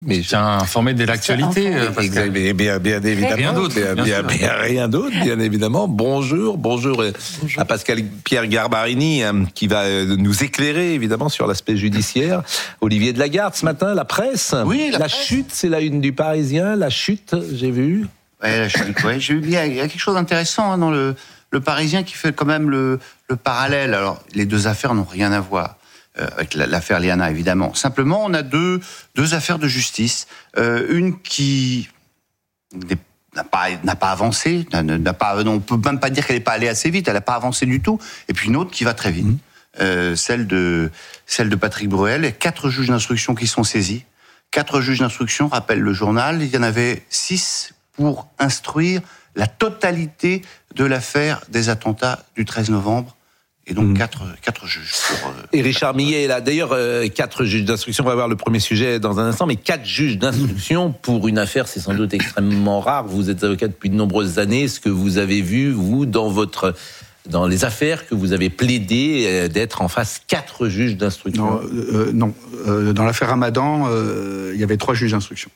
Mais tiens informé de l'actualité. Bien évidemment. Rien d'autre. Rien d'autre, bien évidemment. Bonjour à Pascal-Pierre Garbarini, qui va nous éclairer évidemment sur l'aspect judiciaire. Olivier Delagarde, ce matin, la presse. Oui, la chute, c'est la une du Parisien. La chute, j'ai vu. Ouais, la chute. Ouais, j'ai vu. Il y a quelque chose d'intéressant dans le Parisien qui fait quand même le parallèle. Alors, les deux affaires n'ont rien à voir. Avec l'affaire Liana, évidemment. Simplement, on a deux affaires de justice. Une qui n'a pas avancé, on peut même pas dire qu'elle n'est pas allée assez vite, elle n'a pas avancé du tout. Et puis une autre qui va très vite. Celle de Patrick Bruel. Et 4 juges d'instruction qui sont saisis. 4 juges d'instruction, rappelle le journal, il y en avait 6 pour instruire la totalité de l'affaire des attentats du 13 novembre. Et donc 4 juges. Et Richard Millet est là. D'ailleurs, 4 juges d'instruction, on va voir le premier sujet dans un instant, mais 4 juges d'instruction pour une affaire, c'est sans doute extrêmement rare. Vous êtes avocat depuis de nombreuses années. Est-ce que vous avez vu, vous, dans les affaires que vous avez plaidé, d'être en face 4 juges d'instruction? Non. Dans l'affaire Ramadan, il y avait 3 juges d'instruction.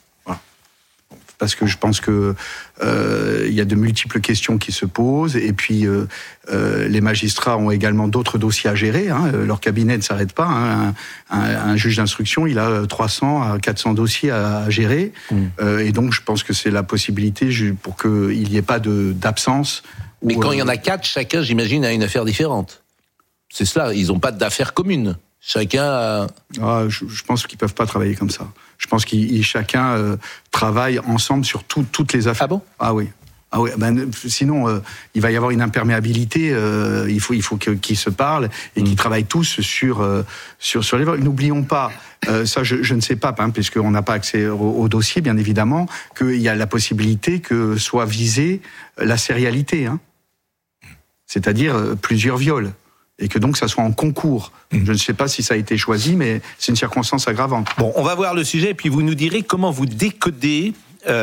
Parce que je pense que il y a de multiples questions qui se posent, et puis les magistrats ont également d'autres dossiers à gérer. Leur cabinet ne s'arrête pas. Un juge d'instruction, il a 300 à 400 dossiers à gérer, et donc je pense que c'est la possibilité pour qu'il n'y ait pas d'absence. Mais quand il y en a 4, chacun, j'imagine, a une affaire différente. C'est cela, ils n'ont pas d'affaires communes. Chacun je pense qu'ils peuvent pas travailler comme ça. Je pense qu'ils chacun travaille ensemble sur toutes les affaires. Ah bon ? Ah oui. Sinon, il va y avoir une imperméabilité. Il faut qu'ils se parlent et qu'ils travaillent tous sur les vols. N'oublions pas, ça je ne sais pas, puisqu'on n'a pas accès au dossier, bien évidemment, qu'il y a la possibilité que soit visée la sérialité, c'est-à-dire plusieurs viols. Et que donc ça soit en concours. Je ne sais pas si ça a été choisi, mais c'est une circonstance aggravante. Bon, on va voir le sujet, et puis vous nous direz comment vous décodez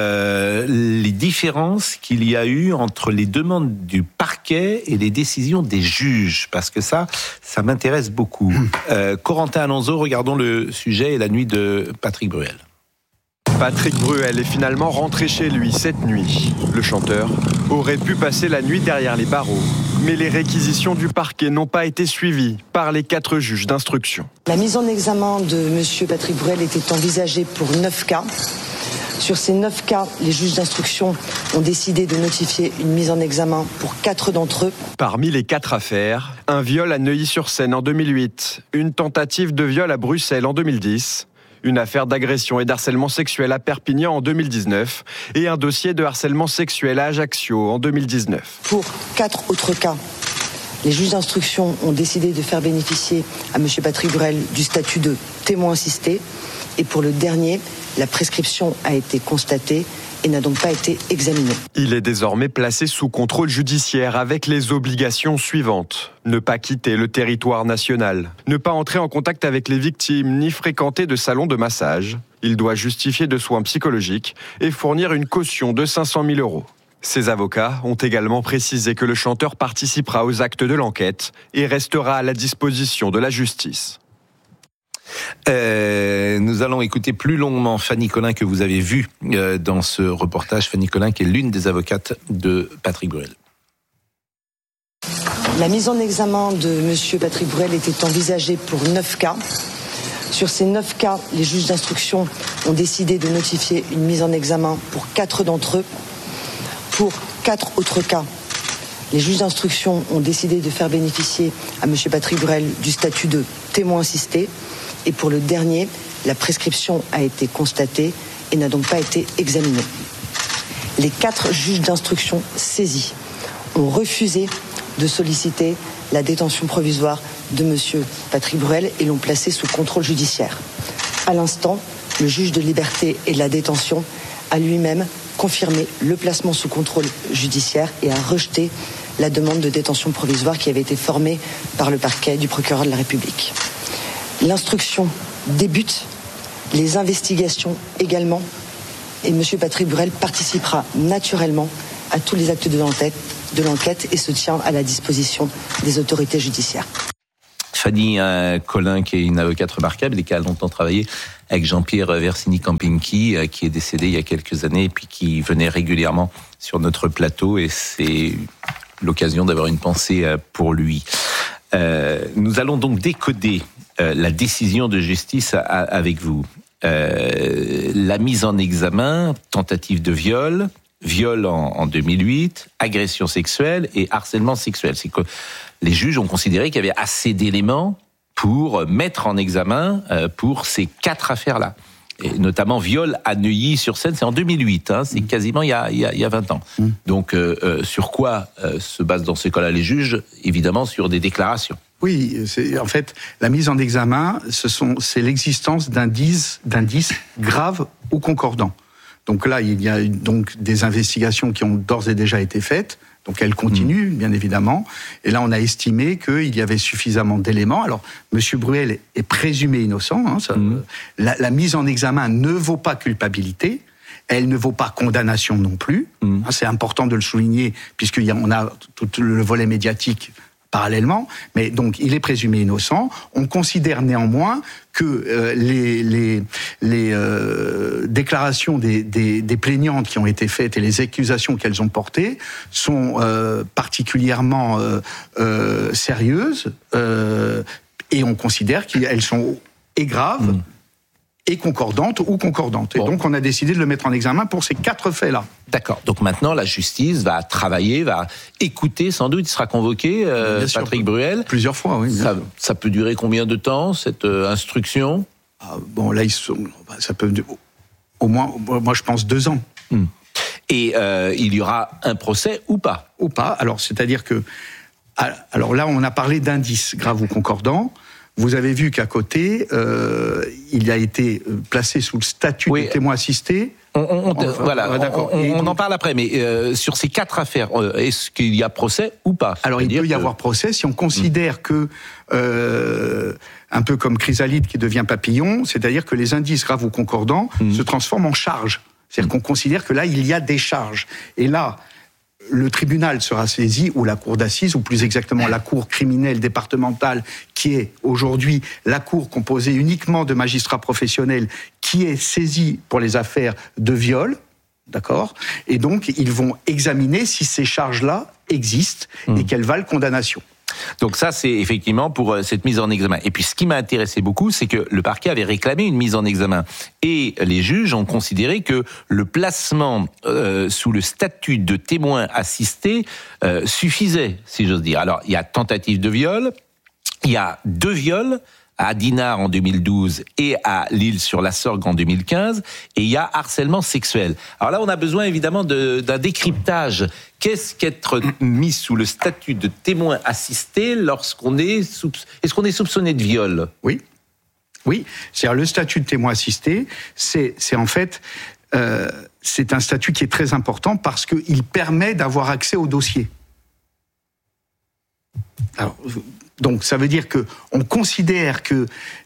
les différences qu'il y a eu entre les demandes du parquet et les décisions des juges, parce que ça m'intéresse beaucoup. Corentin Alonso, regardons le sujet et la nuit de Patrick Bruel. Patrick Bruel est finalement rentré chez lui cette nuit. Le chanteur aurait pu passer la nuit derrière les barreaux, mais les réquisitions du parquet n'ont pas été suivies par les 4 juges d'instruction. La mise en examen de M. Patrick Bruel était envisagée pour 9 cas. Sur ces 9 cas, les juges d'instruction ont décidé de notifier une mise en examen pour 4 d'entre eux. Parmi les 4 affaires, un viol à Neuilly-sur-Seine en 2008, une tentative de viol à Bruxelles en 2010, une affaire d'agression et d'harcèlement sexuel à Perpignan en 2019 et un dossier de harcèlement sexuel à Ajaccio en 2019. Pour 4 autres cas, les juges d'instruction ont décidé de faire bénéficier à M. Patrick Bruel du statut de témoin assisté. Et pour le dernier, la prescription a été constatée et n'a donc pas été examiné. Il est désormais placé sous contrôle judiciaire avec les obligations suivantes. Ne pas quitter le territoire national, ne pas entrer en contact avec les victimes, ni fréquenter de salons de massage. Il doit justifier de soins psychologiques et fournir une caution de 500 000 €. Ses avocats ont également précisé que le chanteur participera aux actes de l'enquête et restera à la disposition de la justice. Nous allons écouter plus longuement Fanny Collin, que vous avez vue dans ce reportage. Fanny Collin, qui est l'une des avocates de Patrick Bruel. La mise en examen de M. Patrick Bruel était envisagée pour 9 cas. Sur ces 9 cas, les juges d'instruction ont décidé de notifier une mise en examen pour 4 d'entre eux. Pour 4 autres cas, les juges d'instruction ont décidé de faire bénéficier à M. Patrick Bruel du statut de témoin assisté. Et pour le dernier, la prescription a été constatée et n'a donc pas été examinée. Les 4 juges d'instruction saisis ont refusé de solliciter la détention provisoire de M. Patrick Bruel et l'ont placé sous contrôle judiciaire. À l'instant, le juge de liberté et de la détention a lui-même confirmé le placement sous contrôle judiciaire et a rejeté la demande de détention provisoire qui avait été formée par le parquet du procureur de la République. L'instruction débute, les investigations également, et M. Patrick Bruel participera naturellement à tous les actes de l'enquête et se tient à la disposition des autorités judiciaires. Fanny Collin, qui est une avocate remarquable et qui a longtemps travaillé avec Jean-Pierre Versini-Campinki, qui est décédé il y a quelques années et puis qui venait régulièrement sur notre plateau, et c'est l'occasion d'avoir une pensée pour lui. Nous allons donc décoder la décision de justice avec vous. La mise en examen, tentative de viol en 2008, agression sexuelle et harcèlement sexuel. C'est que les juges ont considéré qu'il y avait assez d'éléments pour mettre en examen pour ces 4 affaires-là. Et notamment viol à Neuilly-sur-Seine, c'est en 2008, c'est quasiment il y a 20 ans. Donc sur quoi se basent dans ces cas-là les juges ? Évidemment sur des déclarations. Oui, en fait, la mise en examen, c'est l'existence d'indices graves ou concordants. Donc là, il y a donc des investigations qui ont d'ores et déjà été faites. Donc elles continuent, bien évidemment. Et là, on a estimé qu'il y avait suffisamment d'éléments. Alors, M. Bruel est présumé innocent. La mise en examen ne vaut pas culpabilité. Elle ne vaut pas condamnation non plus. C'est important de le souligner, puisqu'on a tout le volet médiatique parallèlement, mais donc il est présumé innocent. On considère néanmoins que les déclarations des plaignantes qui ont été faites et les accusations qu'elles ont portées sont particulièrement sérieuses, et on considère qu'elles sont graves et concordantes ou concordantes. Et donc on a décidé de le mettre en examen pour ces 4 faits-là. D'accord. Donc maintenant, la justice va travailler, va écouter, sans doute, il sera convoqué, Patrick Bruel. Plusieurs fois, oui. Ça peut durer combien de temps, cette instruction ? Bon, là, ça peut au moins, moi je pense 2 ans. Et il y aura un procès ou pas ? Ou pas. Alors, c'est-à-dire que... Alors là, on a parlé d'indices graves ou concordants. Vous avez vu qu'à côté, il a été placé sous le statut de témoin assisté. On en parle après, mais sur ces 4 affaires, est-ce qu'il y a procès ou pas ? Alors, il peut y avoir procès si on considère que, un peu comme Chrysalide qui devient papillon, c'est-à-dire que les indices graves ou concordants se transforment en charges. C'est-à-dire qu'on considère que là, il y a des charges. Et là, le tribunal sera saisi, ou la cour d'assises, ou plus exactement la cour criminelle départementale, qui est aujourd'hui la cour composée uniquement de magistrats professionnels, qui est saisie pour les affaires de viol, d'accord ? Et donc, ils vont examiner si ces charges-là existent et qu'elles valent condamnation. Donc ça, c'est effectivement pour cette mise en examen. Et puis, ce qui m'a intéressé beaucoup, c'est que le parquet avait réclamé une mise en examen. Et les juges ont considéré que le placement sous le statut de témoin assisté suffisait, si j'ose dire. Alors, il y a tentative de viol, il y a 2 viols, à Dinard en 2012 et à L'Isle-sur-la-Sorgue en 2015, et il y a harcèlement sexuel. Alors là, on a besoin évidemment d'un décryptage. Qu'est-ce qu'être mis sous le statut de témoin assisté lorsqu'on est est-ce qu'on est soupçonné de viol ? Oui, c'est-à-dire le statut de témoin assisté, c'est en fait c'est un statut qui est très important parce qu'il permet d'avoir accès au dossier. Alors, donc ça veut dire que on considère que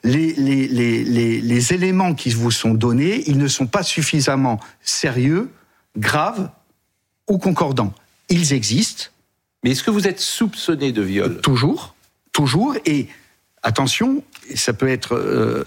les éléments qui vous sont donnés, ils ne sont pas suffisamment sérieux, graves ou concordants. Ils existent. Mais est-ce que vous êtes soupçonné de viol ? Toujours. Et attention, ça peut être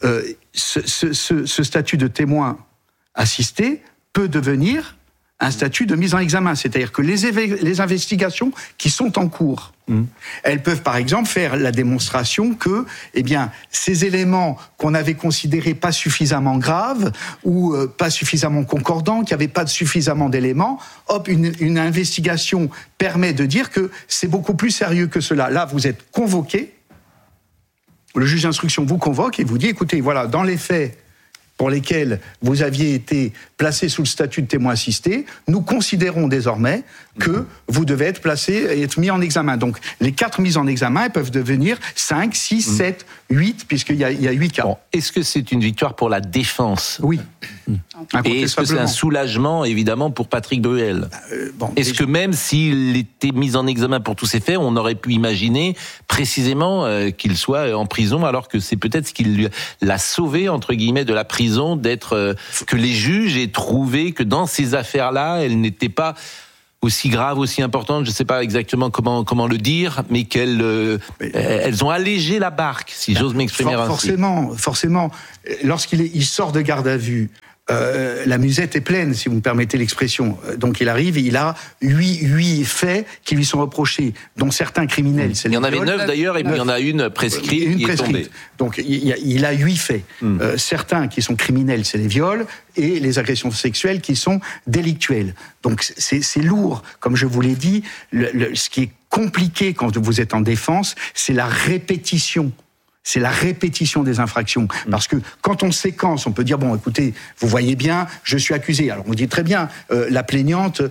ce statut de témoin assisté peut devenir un statut de mise en examen, c'est-à-dire que les investigations qui sont en cours, elles peuvent par exemple faire la démonstration que, ces éléments qu'on avait considérés pas suffisamment graves ou pas suffisamment concordants, qu'il n'y avait pas suffisamment d'éléments, une investigation permet de dire que c'est beaucoup plus sérieux que cela. Là, vous êtes convoqué, le juge d'instruction vous convoque et vous dit, écoutez, voilà, dans les faits pour lesquels vous aviez été placé sous le statut de témoin assisté, nous considérons désormais que vous devez être placé et être mis en examen. Donc, les 4 mises en examen, elles peuvent devenir 5, 6, 7, 8, puisqu'il y a 8 cas. Bon, est-ce que c'est une victoire pour la défense ? Oui. Et est-ce que c'est un soulagement, évidemment, pour Patrick Bruel ? Est-ce que même s'il était mis en examen pour tous ces faits, on aurait pu imaginer précisément qu'il soit en prison, alors que c'est peut-être ce qui l'a sauvé, entre guillemets, de la prison, que les juges aient trouvé que dans ces affaires-là, elle n'était pas aussi graves, aussi importantes, je ne sais pas exactement comment le dire, mais elles ont allégé la barque, si j'ose m'exprimer ainsi. Forcément, lorsqu'il sort de garde à vue, la musette est pleine, si vous me permettez l'expression. Donc il arrive et il a 8 faits qui lui sont reprochés, dont certains criminels. Il y en avait 9 d'ailleurs, et puis il y en a une prescrite qui est tombée. Donc il a 8 faits. Certains qui sont criminels, c'est les viols, et les agressions sexuelles qui sont délictuelles. Donc c'est lourd. Comme je vous l'ai dit, ce qui est compliqué quand vous êtes en défense, c'est la répétition. C'est la répétition des infractions. Parce que quand on séquence, on peut dire, bon, écoutez, vous voyez bien, je suis accusé. Alors on dit très bien, la plaignante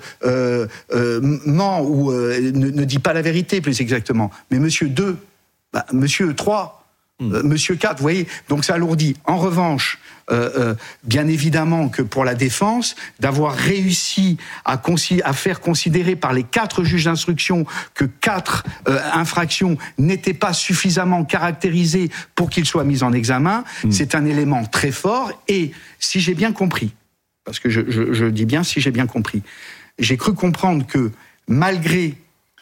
ment ou ne dit pas la vérité, plus exactement. Mais monsieur 2, monsieur 3, monsieur 4, vous voyez, donc ça alourdit. En revanche, bien évidemment que pour la défense, d'avoir réussi à faire considérer par les 4 juges d'instruction que 4 infractions n'étaient pas suffisamment caractérisées pour qu'ils soient mis en examen, c'est un élément très fort. Et si j'ai bien compris, parce que je dis bien si j'ai bien compris, j'ai cru comprendre que malgré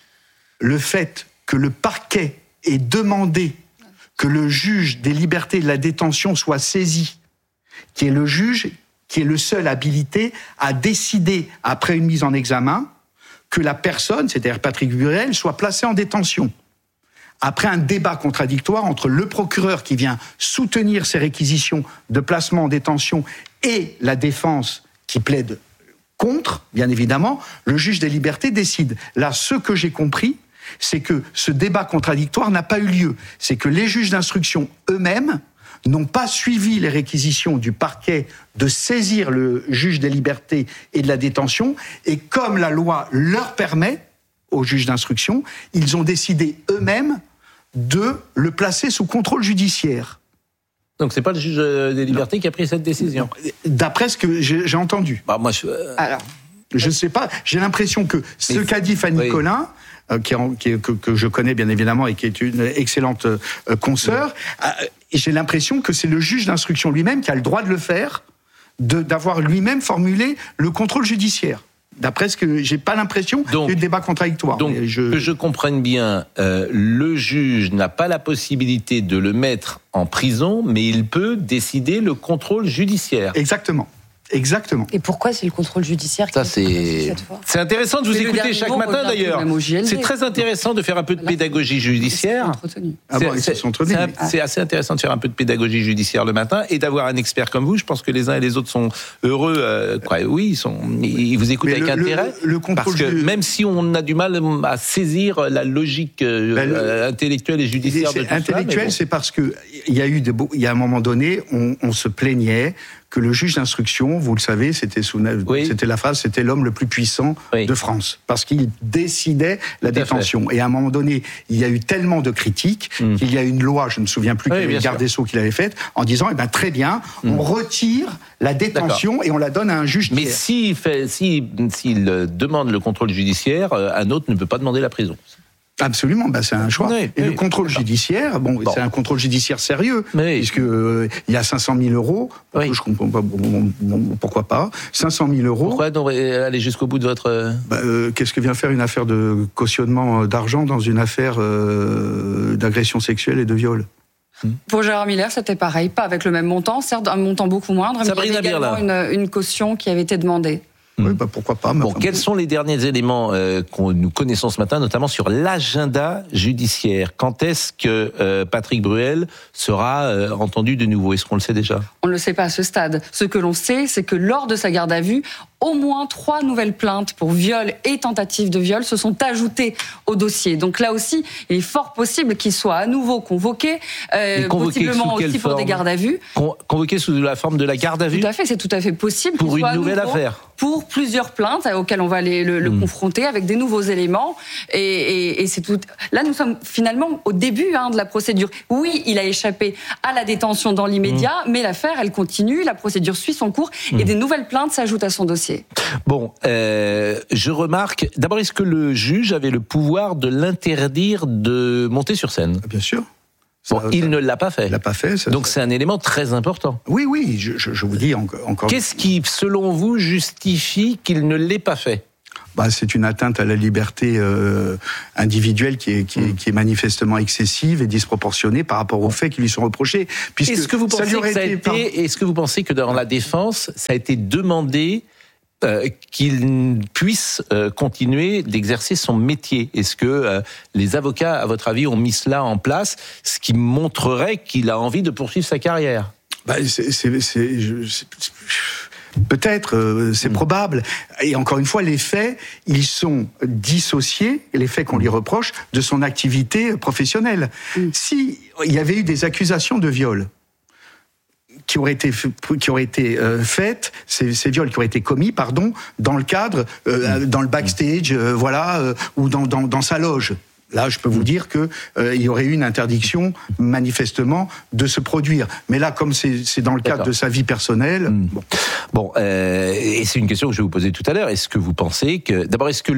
le fait que le parquet ait demandé que le juge des libertés et de la détention soit saisi, qui est le juge qui est le seul habilité à décider, après une mise en examen, que la personne, c'est-à-dire Patrick Burel, soit placée en détention. Après un débat contradictoire entre le procureur qui vient soutenir ces réquisitions de placement en détention et la défense qui plaide contre, bien évidemment, le juge des libertés décide. Là, ce que j'ai compris, c'est que ce débat contradictoire n'a pas eu lieu. C'est que les juges d'instruction eux-mêmes n'ont pas suivi les réquisitions du parquet de saisir le juge des libertés et de la détention, et comme la loi leur permet, aux juges d'instruction, ils ont décidé eux-mêmes de le placer sous contrôle judiciaire. Donc c'est pas le juge des libertés qui a pris cette décision. D'après ce que j'ai entendu. Moi, Alors, je sais pas, j'ai l'impression que ce qu'a dit Fanny Collin, que je connais bien évidemment et qui est une excellente consoeur, j'ai l'impression que c'est le juge d'instruction lui-même qui a le droit de le faire, d'avoir lui-même formulé le contrôle judiciaire. D'après ce que j'ai pas l'impression qu'il y a eu de débat contradictoire. Donc, que je comprenne bien, le juge n'a pas la possibilité de le mettre en prison, mais il peut décider le contrôle judiciaire. Exactement. Et pourquoi c'est le contrôle judiciaire qui C'est intéressant de vous écouter chaque matin d'ailleurs. C'est très intéressant de faire un peu de pédagogie judiciaire. C'est assez intéressant de faire un peu de pédagogie judiciaire le matin et d'avoir un expert comme vous. Je pense que les uns et les autres sont heureux. Ils vous écoutent avec intérêt. Parce que même si on a du mal à saisir la logique intellectuelle et judiciaire de tout ça. Intellectuelle, c'est parce que il y a un moment donné, on se plaignait que le juge d'instruction, vous le savez, c'était la phrase, c'était l'homme le plus puissant de France, parce qu'il décidait la détention. Et à un moment donné, il y a eu tellement de critiques qu'il y a une loi, je ne me souviens plus quel garde des Sceaux qui l'avait faite, en disant, très bien, on retire la détention et on la donne à un juge. Mais s'il demande le contrôle judiciaire, un autre ne peut pas demander la prison. Absolument, c'est un choix. Et le contrôle judiciaire, c'est un contrôle judiciaire sérieux, puisque il y a 500 000 euros. Je comprends pas. Pourquoi pas 500 000 euros. Pourquoi aller jusqu'au bout de votre qu'est-ce que vient faire une affaire de cautionnement d'argent dans une affaire d'agression sexuelle et de viol? Pour Gérard Miller, c'était pareil, pas avec le même montant, certes un montant beaucoup moindre, mais il y avait également une caution qui avait été demandée. Oui, pourquoi pas. Quels sont les derniers éléments que nous connaissons ce matin, notamment sur l'agenda judiciaire? Quand est-ce que Patrick Burel sera entendu de nouveau? Est-ce qu'on le sait déjà? On ne le sait pas à ce stade. Ce que l'on sait, c'est que lors de sa garde à vue, au moins 3 nouvelles plaintes pour viol et tentative de viol se sont ajoutées au dossier. Donc là aussi, il est fort possible qu'il soit à nouveau convoqué, possiblement aussi pour des gardes à vue. Convoqué sous la forme de la garde à vue? Tout à fait, c'est tout à fait possible. Pour une nouvelle affaire? Pour plusieurs plaintes auxquelles on va le confronter avec des nouveaux éléments. Et c'est tout. Là, nous sommes finalement au début de la procédure. Oui, il a échappé à la détention dans l'immédiat, mais l'affaire, elle continue, la procédure suit son cours et des nouvelles plaintes s'ajoutent à son dossier. Bon, je remarque, d'abord, est-ce que le juge avait le pouvoir de l'interdire de monter sur scène? Bien sûr. Il ne l'a pas fait. Il l'a pas fait. Donc c'est un élément très important. Oui, je vous dis encore. Qu'est-ce qui, selon vous, justifie qu'il ne l'ait pas fait? c'est une atteinte à la liberté individuelle qui est manifestement excessive et disproportionnée par rapport aux faits qui lui sont reprochés. Est-ce que vous pensez que dans la défense, ça a été demandé qu'il puisse continuer d'exercer son métier? Est-ce que les avocats, à votre avis, ont mis cela en place, ce qui montrerait qu'il a envie de poursuivre sa carrière? Peut-être, c'est probable. Et encore une fois, les faits, ils sont dissociés, les faits qu'on lui reproche, de son activité professionnelle. Si il y avait eu des accusations de viol qui auraient été faites, ces viols qui auraient été commis, dans le cadre, dans le backstage, ou dans sa loge. Là, je peux vous dire que il y aurait eu une interdiction, manifestement, de se produire. Mais là, comme c'est dans le cadre de sa vie personnelle... et c'est une question que je vais vous poser tout à l'heure. Est-ce que vous pensez que... D'abord, est-ce que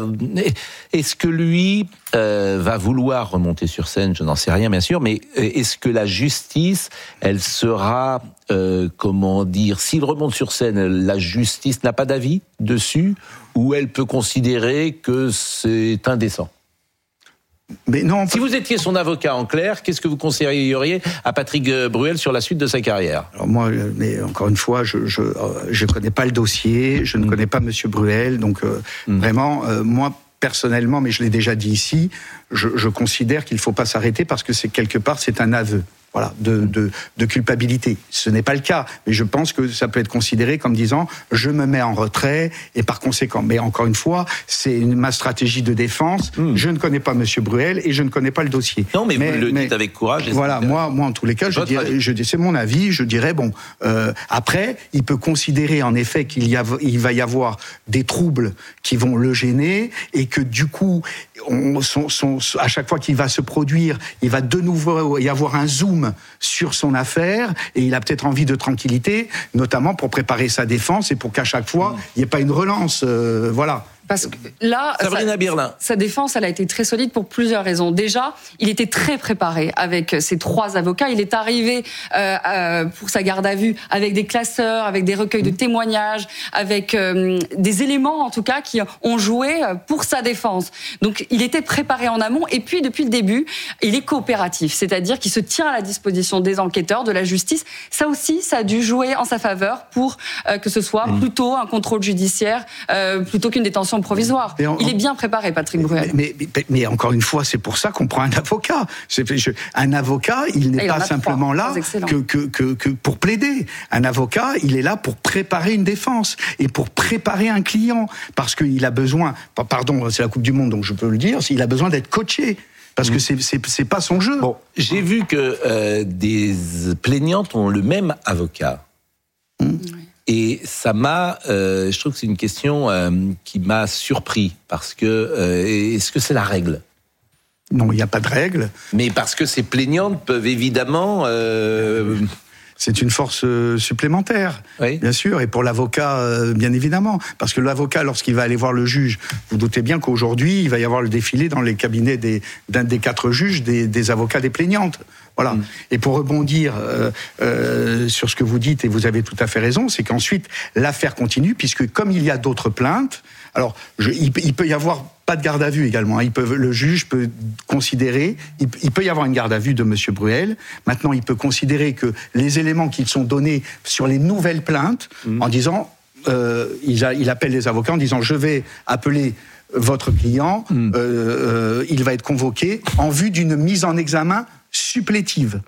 lui va vouloir remonter sur scène? Je n'en sais rien, bien sûr, mais est-ce que la justice, elle sera... s'il remonte sur scène, la justice n'a pas d'avis dessus, ou elle peut considérer que c'est indécent? Mais non. Si vous étiez son avocat, en clair, qu'est-ce que vous conseilleriez à Patrick Bruel sur la suite de sa carrière? Alors moi, mais encore une fois, je connais pas le dossier, je ne connais pas Monsieur Bruel, donc vraiment, moi personnellement, mais je l'ai déjà dit ici, je considère qu'il faut pas s'arrêter parce que c'est un aveu. Voilà, de culpabilité. Ce n'est pas le cas, mais je pense que ça peut être considéré comme disant je me mets en retrait et par conséquent. Mais encore une fois, c'est ma stratégie de défense. Je ne connais pas Monsieur Bruel et je ne connais pas le dossier. Non, mais vous le dites avec courage. Voilà, moi en tous les cas, c'est mon avis. Je dirais après, il peut considérer en effet il va y avoir des troubles qui vont le gêner et que du coup, à chaque fois qu'il va se produire, il va de nouveau y avoir un zoom sur son affaire et il a peut-être envie de tranquillité, notamment pour préparer sa défense et pour qu'à chaque fois, il n'y ait pas une relance. Voilà. Parce que là, sa défense, elle a été très solide pour plusieurs raisons. Déjà, il était très préparé avec ses 3 avocats. Il est arrivé pour sa garde à vue avec des classeurs, avec des recueils de témoignages, avec des éléments en tout cas qui ont joué pour sa défense. Donc, il était préparé en amont. Et puis, depuis le début, il est coopératif, c'est-à-dire qu'il se tient à la disposition des enquêteurs, de la justice. Ça aussi, ça a dû jouer en sa faveur pour que ce soit plutôt un contrôle judiciaire plutôt qu'une détention provisoire. Il est bien préparé, Patrick Bruel. Mais encore une fois, c'est pour ça qu'on prend un avocat. Un avocat, il n'est pas simplement là que pour plaider. Un avocat, il est là pour préparer une défense et pour préparer un client. Parce qu'il a besoin, pardon, c'est la Coupe du Monde, donc je peux le dire, il a besoin d'être coaché. Parce que c'est pas son jeu. Bon, j'ai vu que des plaignantes ont le même avocat. Et ça je trouve que c'est une question qui m'a surpris, parce que, est-ce que c'est la règle? Non, il n'y a pas de règle. Mais parce que ces plaignantes peuvent évidemment... C'est une force supplémentaire, bien sûr, et pour l'avocat, bien évidemment. Parce que l'avocat, lorsqu'il va aller voir le juge, vous doutez bien qu'aujourd'hui, il va y avoir le défilé dans les cabinets d'un des 4 juges, des avocats des plaignantes. Voilà. Et pour rebondir sur ce que vous dites, et vous avez tout à fait raison, c'est qu'ensuite, l'affaire continue, puisque comme il y a d'autres plaintes, alors il peut y avoir pas de garde à vue également. Le juge peut considérer, il peut y avoir une garde à vue de Monsieur Bruel. Maintenant, il peut considérer que les éléments qui sont donnés sur les nouvelles plaintes, en disant, il appelle les avocats en disant, je vais appeler votre client, il va être convoqué en vue d'une mise en examen supplétive.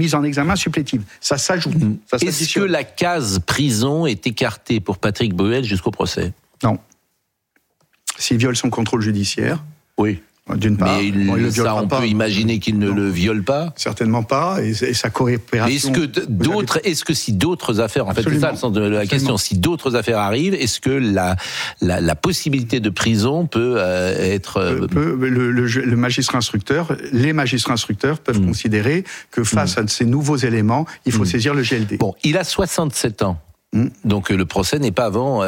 Ça s'ajoute. Est-ce que la case prison est écartée pour Patrick Bruel jusqu'au procès? Non. S'il viole son contrôle judiciaire. Oui. D'une part. Mais on peut imaginer qu'il ne le viole pas. Certainement pas. Et sa coopération. Est-ce que si d'autres affaires, en fait, c'est ça le sens de la question, si d'autres affaires arrivent, est-ce que la possibilité de prison peut être... Le magistrat instructeur, les magistrats instructeurs peuvent considérer que face à ces nouveaux éléments, il faut saisir le JLD. Bon, il a 67 ans. Donc le procès n'est pas avant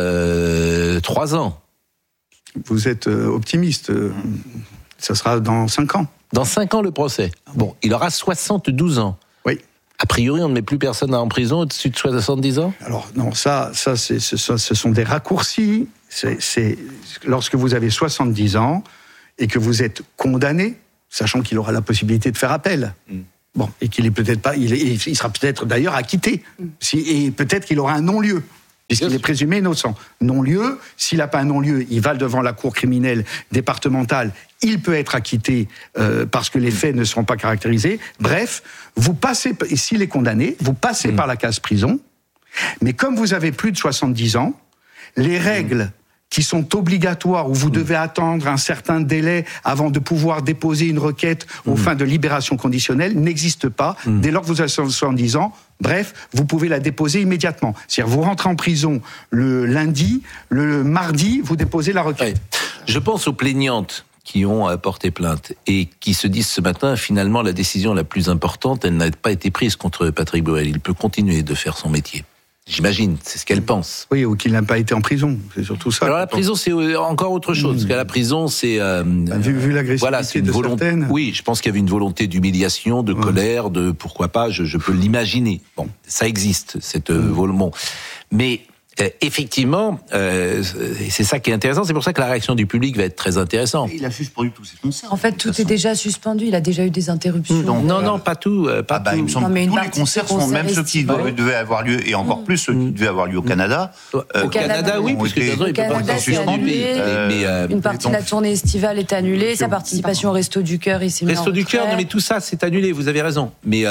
3 ans. Vous êtes optimiste. Ça sera dans 5 ans. Dans 5 ans, le procès. Bon, il aura 72 ans. Oui. A priori, on ne met plus personne en prison au-dessus de 70 ans? Alors, non, ce sont des raccourcis c'est lorsque vous avez 70 ans et que vous êtes condamné, sachant qu'il aura la possibilité de faire appel. Bon, et qu'il est peut-être pas, il sera peut-être d'ailleurs acquitté, et peut-être qu'il aura un non-lieu, puisqu'il est présumé innocent. Non-lieu, s'il n'a pas un non-lieu, il va devant la cour criminelle départementale, il peut être acquitté parce que les faits ne seront pas caractérisés. Bref, vous passez, et s'il est condamné, vous passez par la case prison, mais comme vous avez plus de 70 ans, les règles qui sont obligatoires, où vous devez attendre un certain délai avant de pouvoir déposer une requête aux fins de libération conditionnelle, n'existent pas. Dès lors que vous avez 70 ans, bref, vous pouvez la déposer immédiatement. C'est-à-dire, vous rentrez en prison le lundi, le mardi, vous déposez la requête. Ouais. Je pense aux plaignantes qui ont porté plainte et qui se disent ce matin, finalement, la décision la plus importante, elle n'a pas été prise contre Patrick Borel. Il peut continuer de faire son métier. J'imagine, c'est ce qu'elle pense. Oui, ou qu'il n'a pas été en prison, c'est surtout ça. Alors la prison, c'est encore autre chose. Parce qu'à la prison, c'est... vu l'agressivité voilà, c'est une volonté, certaines... Oui, je pense qu'il y avait une volonté d'humiliation, de colère, de pourquoi pas, je peux l'imaginer. Bon, ça existe, cette volonté. Mais... effectivement, c'est ça qui est intéressant. C'est pour ça que la réaction du public va être très intéressante. Il a suspendu tous ses concerts. En fait, tout est déjà suspendu. Il a déjà eu des interruptions. Non, pas tout. Pas tout. Il me semble que tous les concerts sont même ceux qui devaient avoir lieu, et encore plus ceux qui devaient avoir lieu au Canada. Au Canada, oui, puisque au Canada, c'est annulé. Une partie de la tournée estivale est annulée. Sa participation au Resto du Cœur, il s'est mis en Resto du Cœur, retrait. non, mais tout ça, c'est annulé. Vous avez raison. Mais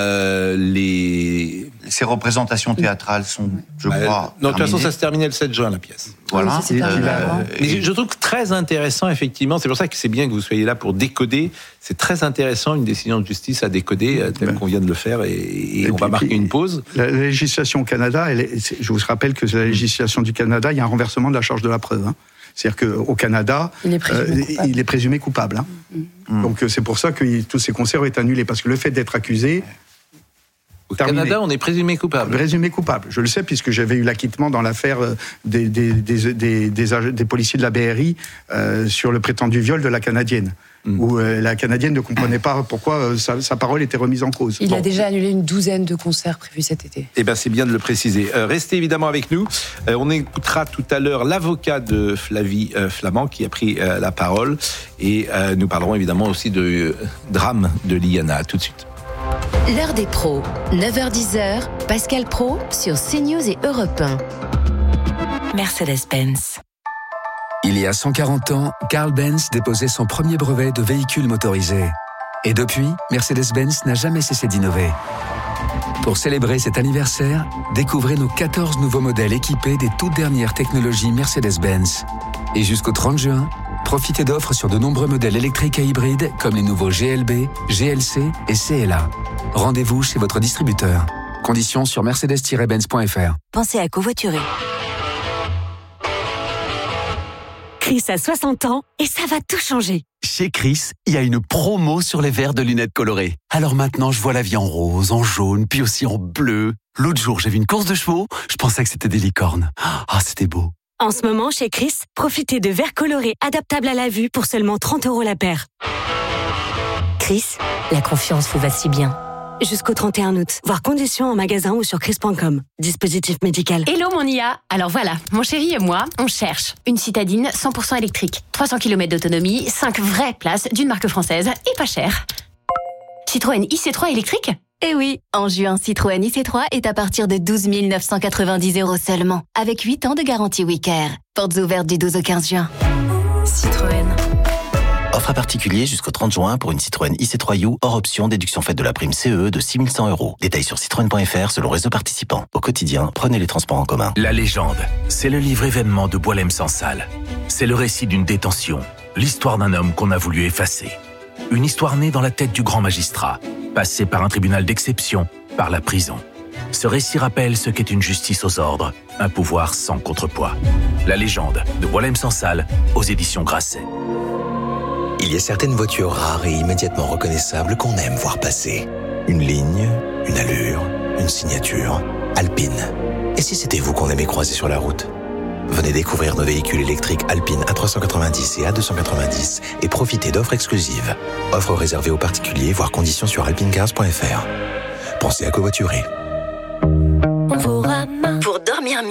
ces représentations théâtrales sont, je crois. Non, de toute façon, ça se terminait le 7 juin, la pièce. Voilà. Oui, Mais je trouve très intéressant, effectivement, c'est pour ça que c'est bien que vous soyez là pour décoder. C'est très intéressant, une décision de justice à décoder, telle qu'on vient de le faire, et on va marquer une pause. La législation au Canada, je vous rappelle que la législation du Canada, il y a un renversement de la charge de la preuve. C'est-à-dire qu'au Canada, il est présumé coupable. Donc c'est pour ça que tous ces concerts ont été annulés, parce que le fait d'être accusé... Au Canada, on est présumé coupable. Présumé coupable. Je le sais, puisque j'avais eu l'acquittement dans l'affaire des policiers de la BRI sur le prétendu viol de la Canadienne, où la Canadienne ne comprenait pas pourquoi sa parole était remise en cause. Il a déjà annulé une douzaine de concerts prévus cet été. Eh bien, c'est bien de le préciser. Restez évidemment avec nous. On écoutera tout à l'heure l'avocat de Flavie Flament qui a pris la parole. Et nous parlerons évidemment aussi de drame de Liana. Tout de suite. L'heure des pros, 9h-10h, Pascal Praud sur CNews et Europe 1. Mercedes-Benz. Il y a 140 ans, Carl Benz déposait son premier brevet de véhicule motorisé. Et depuis, Mercedes-Benz n'a jamais cessé d'innover. Pour célébrer cet anniversaire, découvrez nos 14 nouveaux modèles équipés des toutes dernières technologies Mercedes-Benz. Et jusqu'au 30 juin, profitez d'offres sur de nombreux modèles électriques et hybrides comme les nouveaux GLB, GLC et CLA. Rendez-vous chez votre distributeur. Conditions sur mercedes-benz.fr. Pensez à covoiturer. Chris a 60 ans et ça va tout changer. Chez Chris, il y a une promo sur les verres de lunettes colorées. Alors maintenant, je vois la vie en rose, en jaune, puis aussi en bleu. L'autre jour, j'ai vu une course de chevaux, je pensais que c'était des licornes. Ah, c'était beau. En ce moment, chez Chris, profitez de verres colorés adaptables à la vue pour seulement 30 € la paire. Chris, la confiance vous va si bien. Jusqu'au 31 août. Voir conditions en magasin ou sur chris.com. Dispositif médical. Hello mon IA. Alors voilà, mon chéri et moi, on cherche une citadine 100% électrique. 300 km d'autonomie, 5 vraies places d'une marque française et pas cher. Citroën IC3 électrique ? Eh oui, en juin, Citroën IC3 est à partir de 12 990 € seulement, avec 8 ans de garantie WeCare. Portes ouvertes du 12 au 15 juin. Citroën. Offre à particulier jusqu'au 30 juin pour une Citroën IC3U hors option déduction faite de la prime CE de 6 100 €. Détails sur citroën.fr selon réseau participant. Au quotidien, prenez les transports en commun. La légende, c'est le livre événement de Boualem-Sansal. C'est le récit d'une détention, l'histoire d'un homme qu'on a voulu effacer. Une histoire née dans la tête du grand magistrat, passé par un tribunal d'exception, par la prison. Ce récit rappelle ce qu'est une justice aux ordres, un pouvoir sans contrepoids. La légende de Boualem-Sansal aux éditions Grasset. Il y a certaines voitures rares et immédiatement reconnaissables qu'on aime voir passer. Une ligne, une allure, une signature. Alpine. Et si c'était vous qu'on aimait croiser sur la route ? Venez découvrir nos véhicules électriques Alpine A390 et A290 et profitez d'offres exclusives. Offres réservées aux particuliers, voire conditions sur alpinecars.fr. Pensez à covoiturer. Pour dormir mieux,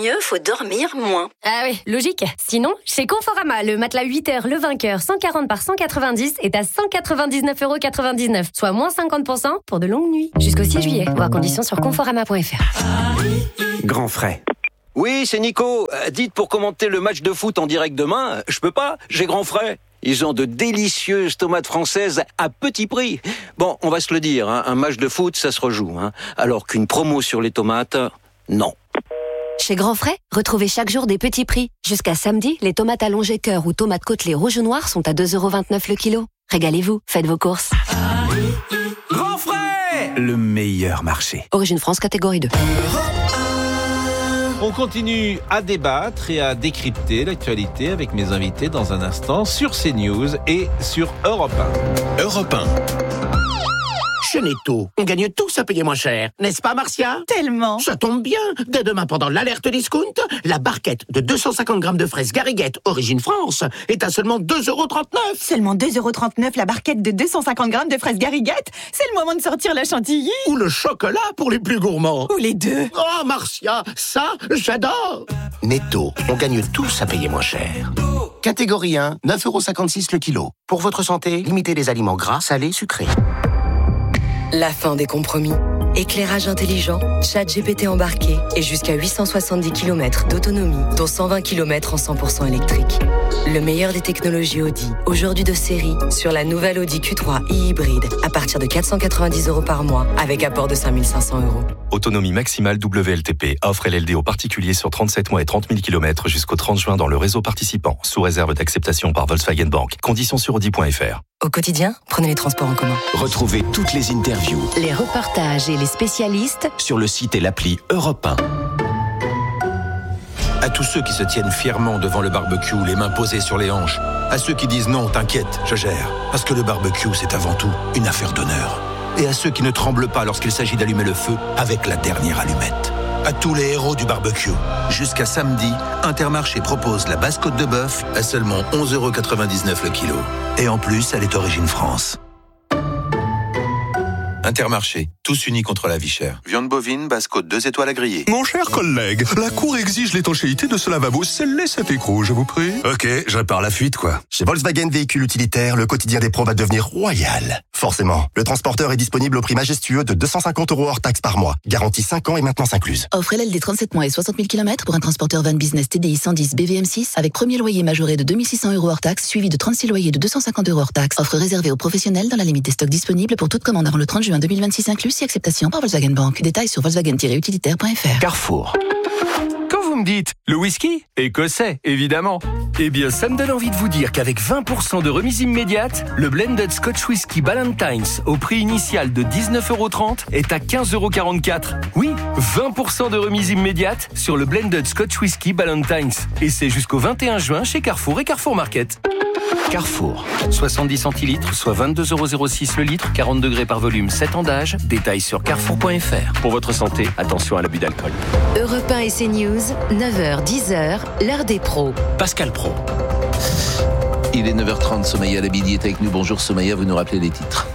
mieux, faut dormir moins. Ah oui, logique. Sinon, chez Conforama, le matelas 8 heures Le Vainqueur 140 par 190 est à 199,99 €, soit moins 50% pour de longues nuits. Jusqu'au 6 juillet. Voir conditions sur conforama.fr. Grand frais. Oui, c'est Nico. Dites, pour commenter le match de foot en direct demain, je peux pas, j'ai grand frais. Ils ont de délicieuses tomates françaises à petit prix. Bon, on va se le dire, un match de foot, ça se rejoue. Alors qu'une promo sur les tomates, non. Chez Grand Frais, retrouvez chaque jour des petits prix. Jusqu'à samedi, les tomates allongées cœur ou tomates côtelées rouge ou noir sont à 2,29 € le kilo. Régalez-vous, faites vos courses. Grand frais, le meilleur marché. Origine France, catégorie 2. On continue à débattre et à décrypter l'actualité avec mes invités dans un instant sur CNews et sur Europe 1. Europe 1. Chez Netto, on gagne tous à payer moins cher, n'est-ce pas Marcia? Tellement. Ça tombe bien. Dès demain pendant l'alerte discount, la barquette de 250 grammes de fraises Garriguette origine France est à seulement 2,39 €. Seulement 2,39 € la barquette de 250 grammes de fraises Garriguette. C'est le moment de sortir la chantilly. Ou le chocolat pour les plus gourmands. Ou les deux. Oh Marcia, ça j'adore. Netto, on gagne tous à payer moins cher. Catégorie 1, 9,56 € le kilo. Pour votre santé, limitez les aliments gras, salés, sucrés. La fin des compromis. Éclairage intelligent, ChatGPT embarqué et jusqu'à 870 km d'autonomie, dont 120 km en 100% électrique. Le meilleur des technologies Audi, aujourd'hui de série, sur la nouvelle Audi Q3 e-hybride, à partir de 490 € par mois, avec apport de 5 500 €. Autonomie maximale WLTP. Offre LLD aux particuliers sur 37 mois et 30 000 km jusqu'au 30 juin dans le réseau participant, sous réserve d'acceptation par Volkswagen Bank. Conditions sur Audi.fr. Au quotidien, prenez les transports en commun. Retrouvez toutes les interviews, Les reportages et les spécialistes sur le site et l'appli Europe 1. À tous ceux qui se tiennent fièrement devant le barbecue, les mains posées sur les hanches. À ceux qui disent non, t'inquiète, je gère. Parce que le barbecue, c'est avant tout une affaire d'honneur. Et à ceux qui ne tremblent pas lorsqu'il s'agit d'allumer le feu avec la dernière allumette. À tous les héros du barbecue. Jusqu'à samedi, Intermarché propose la basse côte de bœuf à seulement 11,99 € le kilo. Et en plus, elle est origine France. Intermarché, tous unis contre la vie chère. Viande bovine, basse côte 2 étoiles à griller. Mon cher collègue, la Cour exige l'étanchéité de ce lavabo. Scellez cet écrou, je vous prie. Ok, je répare la fuite, quoi. Chez Volkswagen Véhicules Utilitaires, le quotidien des pros va devenir royal. Forcément, le transporteur est disponible au prix majestueux de 250 € hors taxe par mois. Garantie 5 ans et maintenance incluse. Offre LLD 37 mois et 60 000 km pour un transporteur van business TDI 110 BVM6 avec premier loyer majoré de 2 600 € hors taxe, suivi de 36 loyers de 250 € hors taxe. Offre réservée aux professionnels dans la limite des stocks disponibles pour toute commande avant le 30 juin 2026 inclus, si acceptation par Volkswagen Bank. Détails sur volkswagen-utilitaire.fr. Carrefour. Quand vous me dites le whisky, écossais, évidemment. Eh bien, ça me donne envie de vous dire qu'avec 20% de remise immédiate, le blended Scotch Whisky Ballantines, au prix initial de 19,30 € est à 15,44 €. Oui, 20% de remise immédiate sur le blended Scotch Whisky Ballantines. Et c'est jusqu'au 21 juin chez Carrefour et Carrefour Market. Carrefour. 70 centilitres, soit 22,06 € le litre, 40 degrés par volume, 7 ans d'âge. Détails sur carrefour.fr. Pour votre santé, attention à l'abus d'alcool. Europe 1 et CNews, 9h, 10h, l'heure des pros. Pascal Pro. Il est 9h30, Somaya Labidi est avec nous. Bonjour Somaya, vous nous rappelez les titres.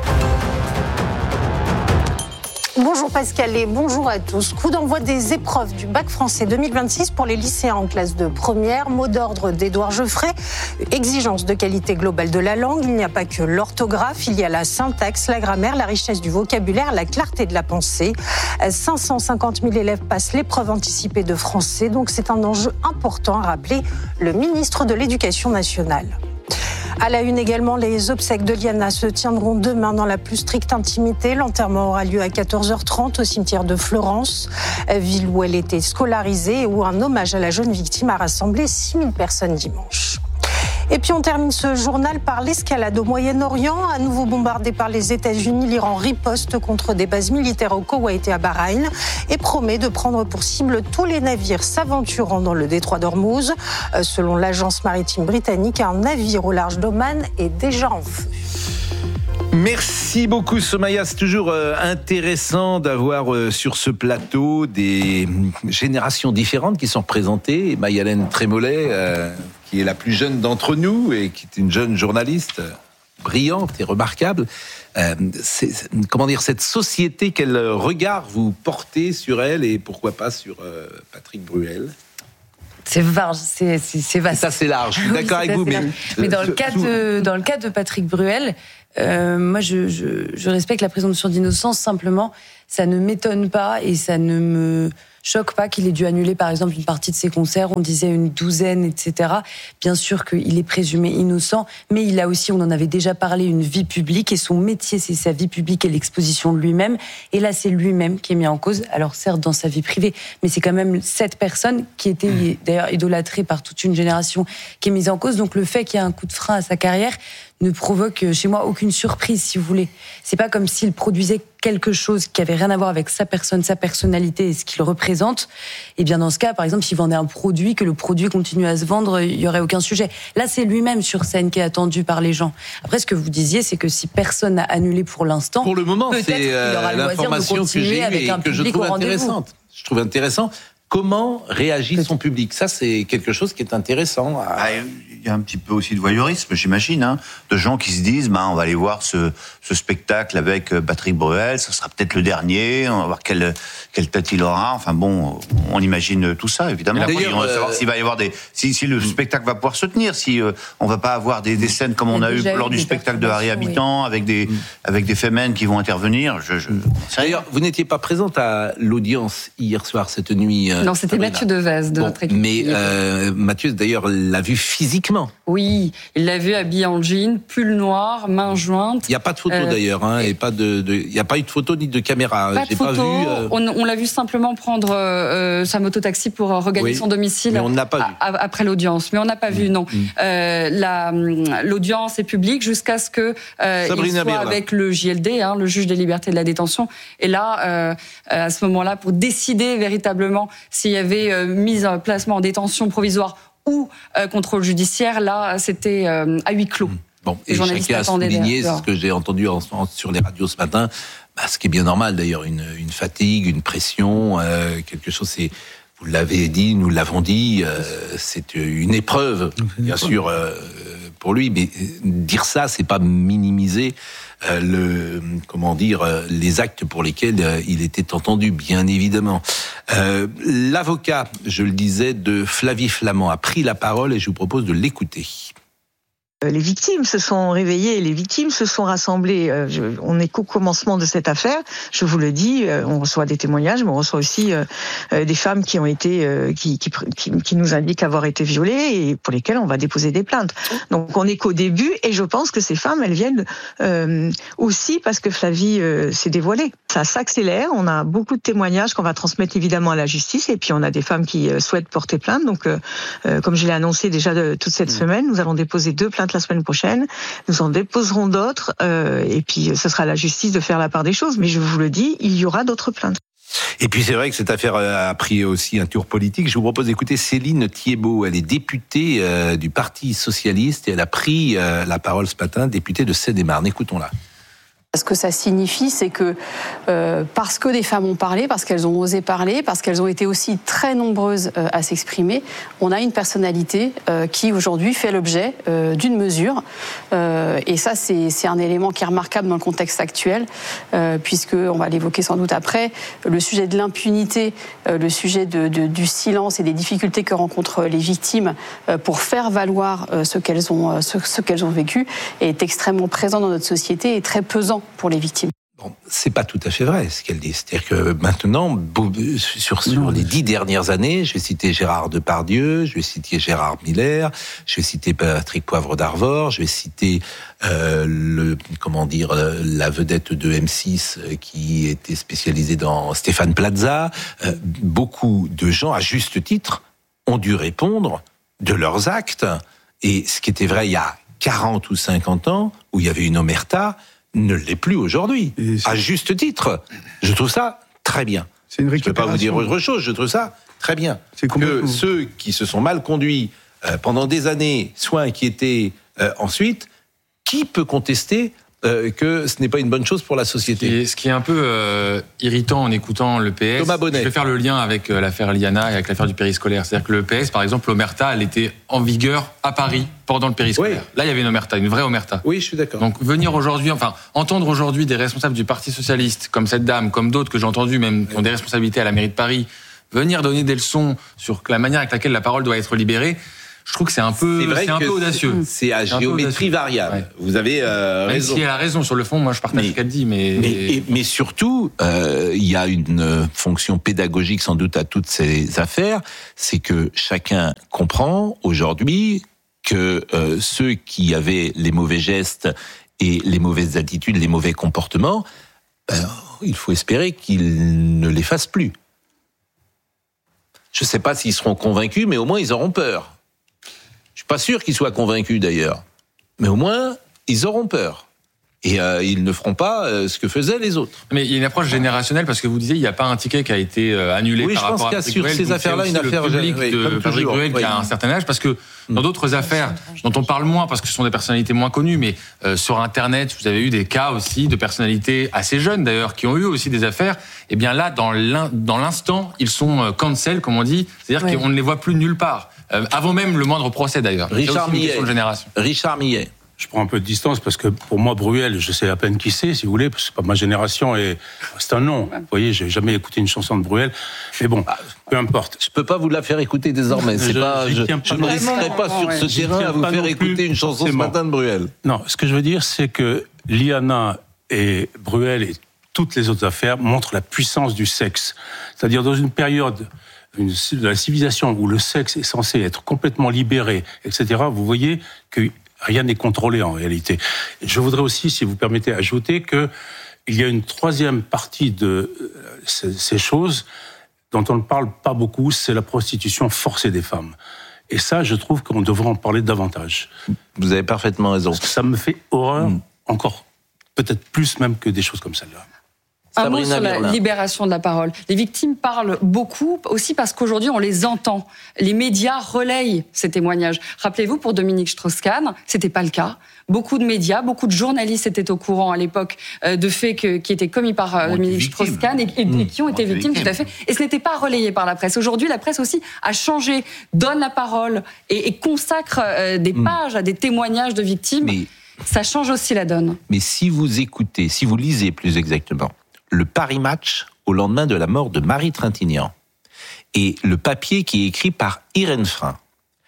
Bonjour Pascal et bonjour à tous. Coup d'envoi des épreuves du bac français 2026 pour les lycéens en classe de première. Mot d'ordre d'Édouard Geoffrey. Exigence de qualité globale de la langue. Il n'y a pas que l'orthographe, il y a la syntaxe, la grammaire, la richesse du vocabulaire, la clarté de la pensée. 550 000 élèves passent l'épreuve anticipée de français, donc c'est un enjeu important, a rappelé le ministre de l'Éducation nationale. À la une également, les obsèques de Liana se tiendront demain dans la plus stricte intimité. L'enterrement aura lieu à 14h30 au cimetière de Florence, ville où elle était scolarisée et où un hommage à la jeune victime a rassemblé 6 000 personnes dimanche. Et puis on termine ce journal par l'escalade au Moyen-Orient. À nouveau bombardé par les États-Unis, l'Iran riposte contre des bases militaires au Koweït et à Bahreïn et promet de prendre pour cible tous les navires s'aventurant dans le détroit d'Ormuz. Selon l'agence maritime britannique, un navire au large d'Oman est déjà en feu. Merci beaucoup Somaya, c'est toujours intéressant d'avoir sur ce plateau des générations différentes qui sont représentées. Maï-Hélène Trémollet, qui est la plus jeune d'entre nous et qui est une jeune journaliste brillante et remarquable. Comment dire, cette société, quel regard vous portez sur elle et pourquoi pas sur Patrick Bruel? C'est vaste. Ça, c'est large. Je suis d'accord avec vous. Mais dans le cas de Patrick Bruel, moi, je respecte la présomption d'innocence. Simplement, ça ne m'étonne pas et ça ne me choque pas qu'il ait dû annuler, par exemple, une partie de ses concerts. On disait une douzaine, etc. Bien sûr qu'il est présumé innocent, mais il a aussi, on en avait déjà parlé, une vie publique et son métier, c'est sa vie publique et l'exposition de lui-même. Et là, c'est lui-même qui est mis en cause. Alors, certes, dans sa vie privée, mais c'est quand même cette personne qui était d'ailleurs idolâtrée par toute une génération qui est mise en cause. Donc, le fait qu'il y ait un coup de frein à sa carrière ne provoque chez moi aucune surprise, si vous voulez. C'est pas comme s'il produisait quelque chose qui avait rien à voir avec sa personne, sa personnalité et ce qu'il représente. Et bien dans ce cas, par exemple, s'il vendait un produit, que le produit continue à se vendre, il y aurait aucun sujet. Là, c'est lui-même sur scène qui est attendu par les gens. Après, ce que vous disiez, c'est que si personne n'a annulé pour l'instant, pour le moment, peut-être c'est qu'il aura le loisir de continuer avec un public au rendez-vous. Je trouve intéressant. Comment réagit son public? Ça, c'est quelque chose qui est intéressant. Il y a un petit peu aussi de voyeurisme, j'imagine, de gens qui se disent, on va aller voir ce spectacle avec Patrick Bruel, ça sera peut-être le dernier, on va voir quelle tête il aura. Enfin bon, on imagine tout ça, évidemment. On va savoir s'il va y avoir si le spectacle va pouvoir se tenir, si on va pas avoir des scènes comme on a eu lors du spectacle de Harry Habitant, avec des fémènes qui vont intervenir. D'ailleurs, vous n'étiez pas présente à l'audience hier soir, cette nuit. Non, c'était Mathieu Devez de notre équipe. Mais Mathieu, d'ailleurs, l'a vu physiquement. Oui, il l'a vu habillé en jean, pull noir, main jointe. Il n'y a pas de photo d'ailleurs, et pas il n'y a pas eu de photo ni de caméra. J'ai pas vu. On l'a vu simplement prendre sa moto-taxi pour regagner son domicile. Mais on n'a pas vu. Après l'audience. Mais on n'a pas vu, non. L'audience est publique jusqu'à ce que il soit avec le JLD, le juge des libertés de la détention. Et là, à ce moment-là, pour décider véritablement s'il y avait mise en placement en détention provisoire ou contrôle judiciaire, là, c'était à huis clos. Bon, et chacun a souligné, c'est ce que j'ai entendu sur les radios ce matin, ce qui est bien normal d'ailleurs, une fatigue, une pression, quelque chose, vous l'avez dit, nous l'avons dit, c'est une épreuve, bien sûr, pour lui, mais dire ça, c'est pas minimiser les actes pour lesquels il était entendu, bien évidemment. L'avocat, je le disais, de Flavie Flament a pris la parole et je vous propose de l'écouter. Les victimes se sont réveillées, les victimes se sont rassemblées. On est qu'au commencement de cette affaire. Je vous le dis, on reçoit des témoignages, mais on reçoit aussi des femmes qui ont été, qui nous indiquent avoir été violées et pour lesquelles on va déposer des plaintes. Donc on est qu'au début et je pense que ces femmes, elles viennent aussi parce que Flavie s'est dévoilée. Ça s'accélère. On a beaucoup de témoignages qu'on va transmettre évidemment à la justice et puis on a des femmes qui souhaitent porter plainte. Donc comme je l'ai annoncé déjà toute cette semaine, nous allons déposer 2 plaintes la semaine prochaine. Nous en déposerons d'autres et puis ce sera à la justice de faire la part des choses. Mais je vous le dis, il y aura d'autres plaintes. Et puis c'est vrai que cette affaire a pris aussi un tour politique. Je vous propose d'écouter Céline Thiebaud. Elle est députée du Parti Socialiste et elle a pris la parole ce matin, députée de Seine-et-Marne. Écoutons-la. Ce que ça signifie, c'est que parce que des femmes ont parlé, parce qu'elles ont osé parler, parce qu'elles ont été aussi très nombreuses à s'exprimer, on a une personnalité qui aujourd'hui fait l'objet d'une mesure. Et ça, c'est un élément qui est remarquable dans le contexte actuel, puisque, on va l'évoquer sans doute après, le sujet de l'impunité, le sujet du silence et des difficultés que rencontrent les victimes pour faire valoir ce qu'elles ont vécu est extrêmement présent dans notre société et très pesant pour les victimes. Bon, c'est pas tout à fait vrai ce qu'elle dit. C'est-à-dire que maintenant, sur les 10 dernières années, je vais citer Gérard Depardieu, je vais citer Gérard Miller, je vais citer Patrick Poivre d'Arvor, je vais citer la vedette de M6 qui était spécialisée dans Stéphane Plaza. Beaucoup de gens, à juste titre, ont dû répondre de leurs actes. Et ce qui était vrai il y a 40 ou 50 ans, où il y avait une omerta, ne l'est plus aujourd'hui. À juste titre. Je trouve ça très bien. Je ne peux pas vous dire autre chose, je trouve ça très bien. Que ceux qui se sont mal conduits pendant des années soient inquiétés ensuite, qui peut contester que ce n'est pas une bonne chose pour la société. Ce qui est un peu irritant en écoutant le PS, Thomas Bonnet. Je vais faire le lien avec l'affaire Liana et avec l'affaire du périscolaire. C'est-à-dire que le PS, par exemple, l'omerta, elle était en vigueur à Paris pendant le périscolaire. Oui. Là, il y avait une omerta, une vraie omerta. Oui, je suis d'accord. Donc entendre aujourd'hui des responsables du Parti socialiste, comme cette dame, comme d'autres que j'ai entendus, même qui ont des responsabilités à la mairie de Paris, venir donner des leçons sur la manière avec laquelle la parole doit être libérée, je trouve que c'est un peu audacieux. C'est à géométrie variable. Ouais. Vous avez raison. Même si elle a raison sur le fond, moi je partage ce qu'elle dit. Mais surtout, il y a une fonction pédagogique sans doute à toutes ces affaires, c'est que chacun comprend aujourd'hui que ceux qui avaient les mauvais gestes et les mauvaises attitudes, les mauvais comportements, il faut espérer qu'ils ne les fassent plus. Je ne sais pas s'ils seront convaincus, mais au moins ils auront peur. Je suis pas sûr qu'ils soient convaincus d'ailleurs, mais au moins ils auront peur. Et ils ne feront pas ce que faisaient les autres. Mais il y a une approche générationnelle, parce que vous disiez, il n'y a pas un ticket qui a été annulé par rapport à Patrick Bruel. Oui, je pense qu'il y a sur ces affaires-là une affaire de Patrick Bruel qui a un certain âge, parce que dans d'autres affaires dont on parle moins, parce que ce sont des personnalités moins connues, mais sur Internet, vous avez eu des cas aussi de personnalités assez jeunes d'ailleurs, qui ont eu aussi des affaires. Et bien là, dans l'instant, ils sont cancel, comme on dit, c'est-à-dire qu'on ne les voit plus nulle part. Avant même le moindre procès d'ailleurs. Richard Millet. Je prends un peu de distance parce que pour moi, Bruel, je sais à peine qui c'est, si vous voulez, parce que c'est pas ma génération et c'est un nom. Vous voyez, j'ai jamais écouté une chanson de Bruel. Mais bon, peu importe. Je peux pas vous la faire écouter désormais. Je ne risquerai pas sur ce terrain à vous faire écouter une chanson ce matin de Bruel. Non, ce que je veux dire, c'est que Liana et Bruel et toutes les autres affaires montrent la puissance du sexe. C'est-à-dire dans une période de la civilisation où le sexe est censé être complètement libéré, etc., vous voyez que rien n'est contrôlé en réalité. Je voudrais aussi, si vous permettez, ajouter qu'il y a une troisième partie de ces choses dont on ne parle pas beaucoup, c'est la prostitution forcée des femmes. Et ça, je trouve qu'on devrait en parler davantage. Vous avez parfaitement raison. Parce que ça me fait horreur, encore, peut-être plus même que des choses comme celle-là. Un mot sur la libération de la parole. Les victimes parlent beaucoup, aussi parce qu'aujourd'hui, on les entend. Les médias relayent ces témoignages. Rappelez-vous, pour Dominique Strauss-Kahn, c'était pas le cas. Beaucoup de médias, beaucoup de journalistes étaient au courant à l'époque de faits qui étaient commis par Dominique Strauss-Kahn et qui ont été victimes, tout à fait. Et ce n'était pas relayé par la presse. Aujourd'hui, la presse aussi a changé, donne la parole et consacre des pages à des témoignages de victimes. Ça change aussi la donne. Mais si vous écoutez, si vous lisez plus exactement, le Paris Match au lendemain de la mort de Marie Trintignant et le papier qui est écrit par Irène Frein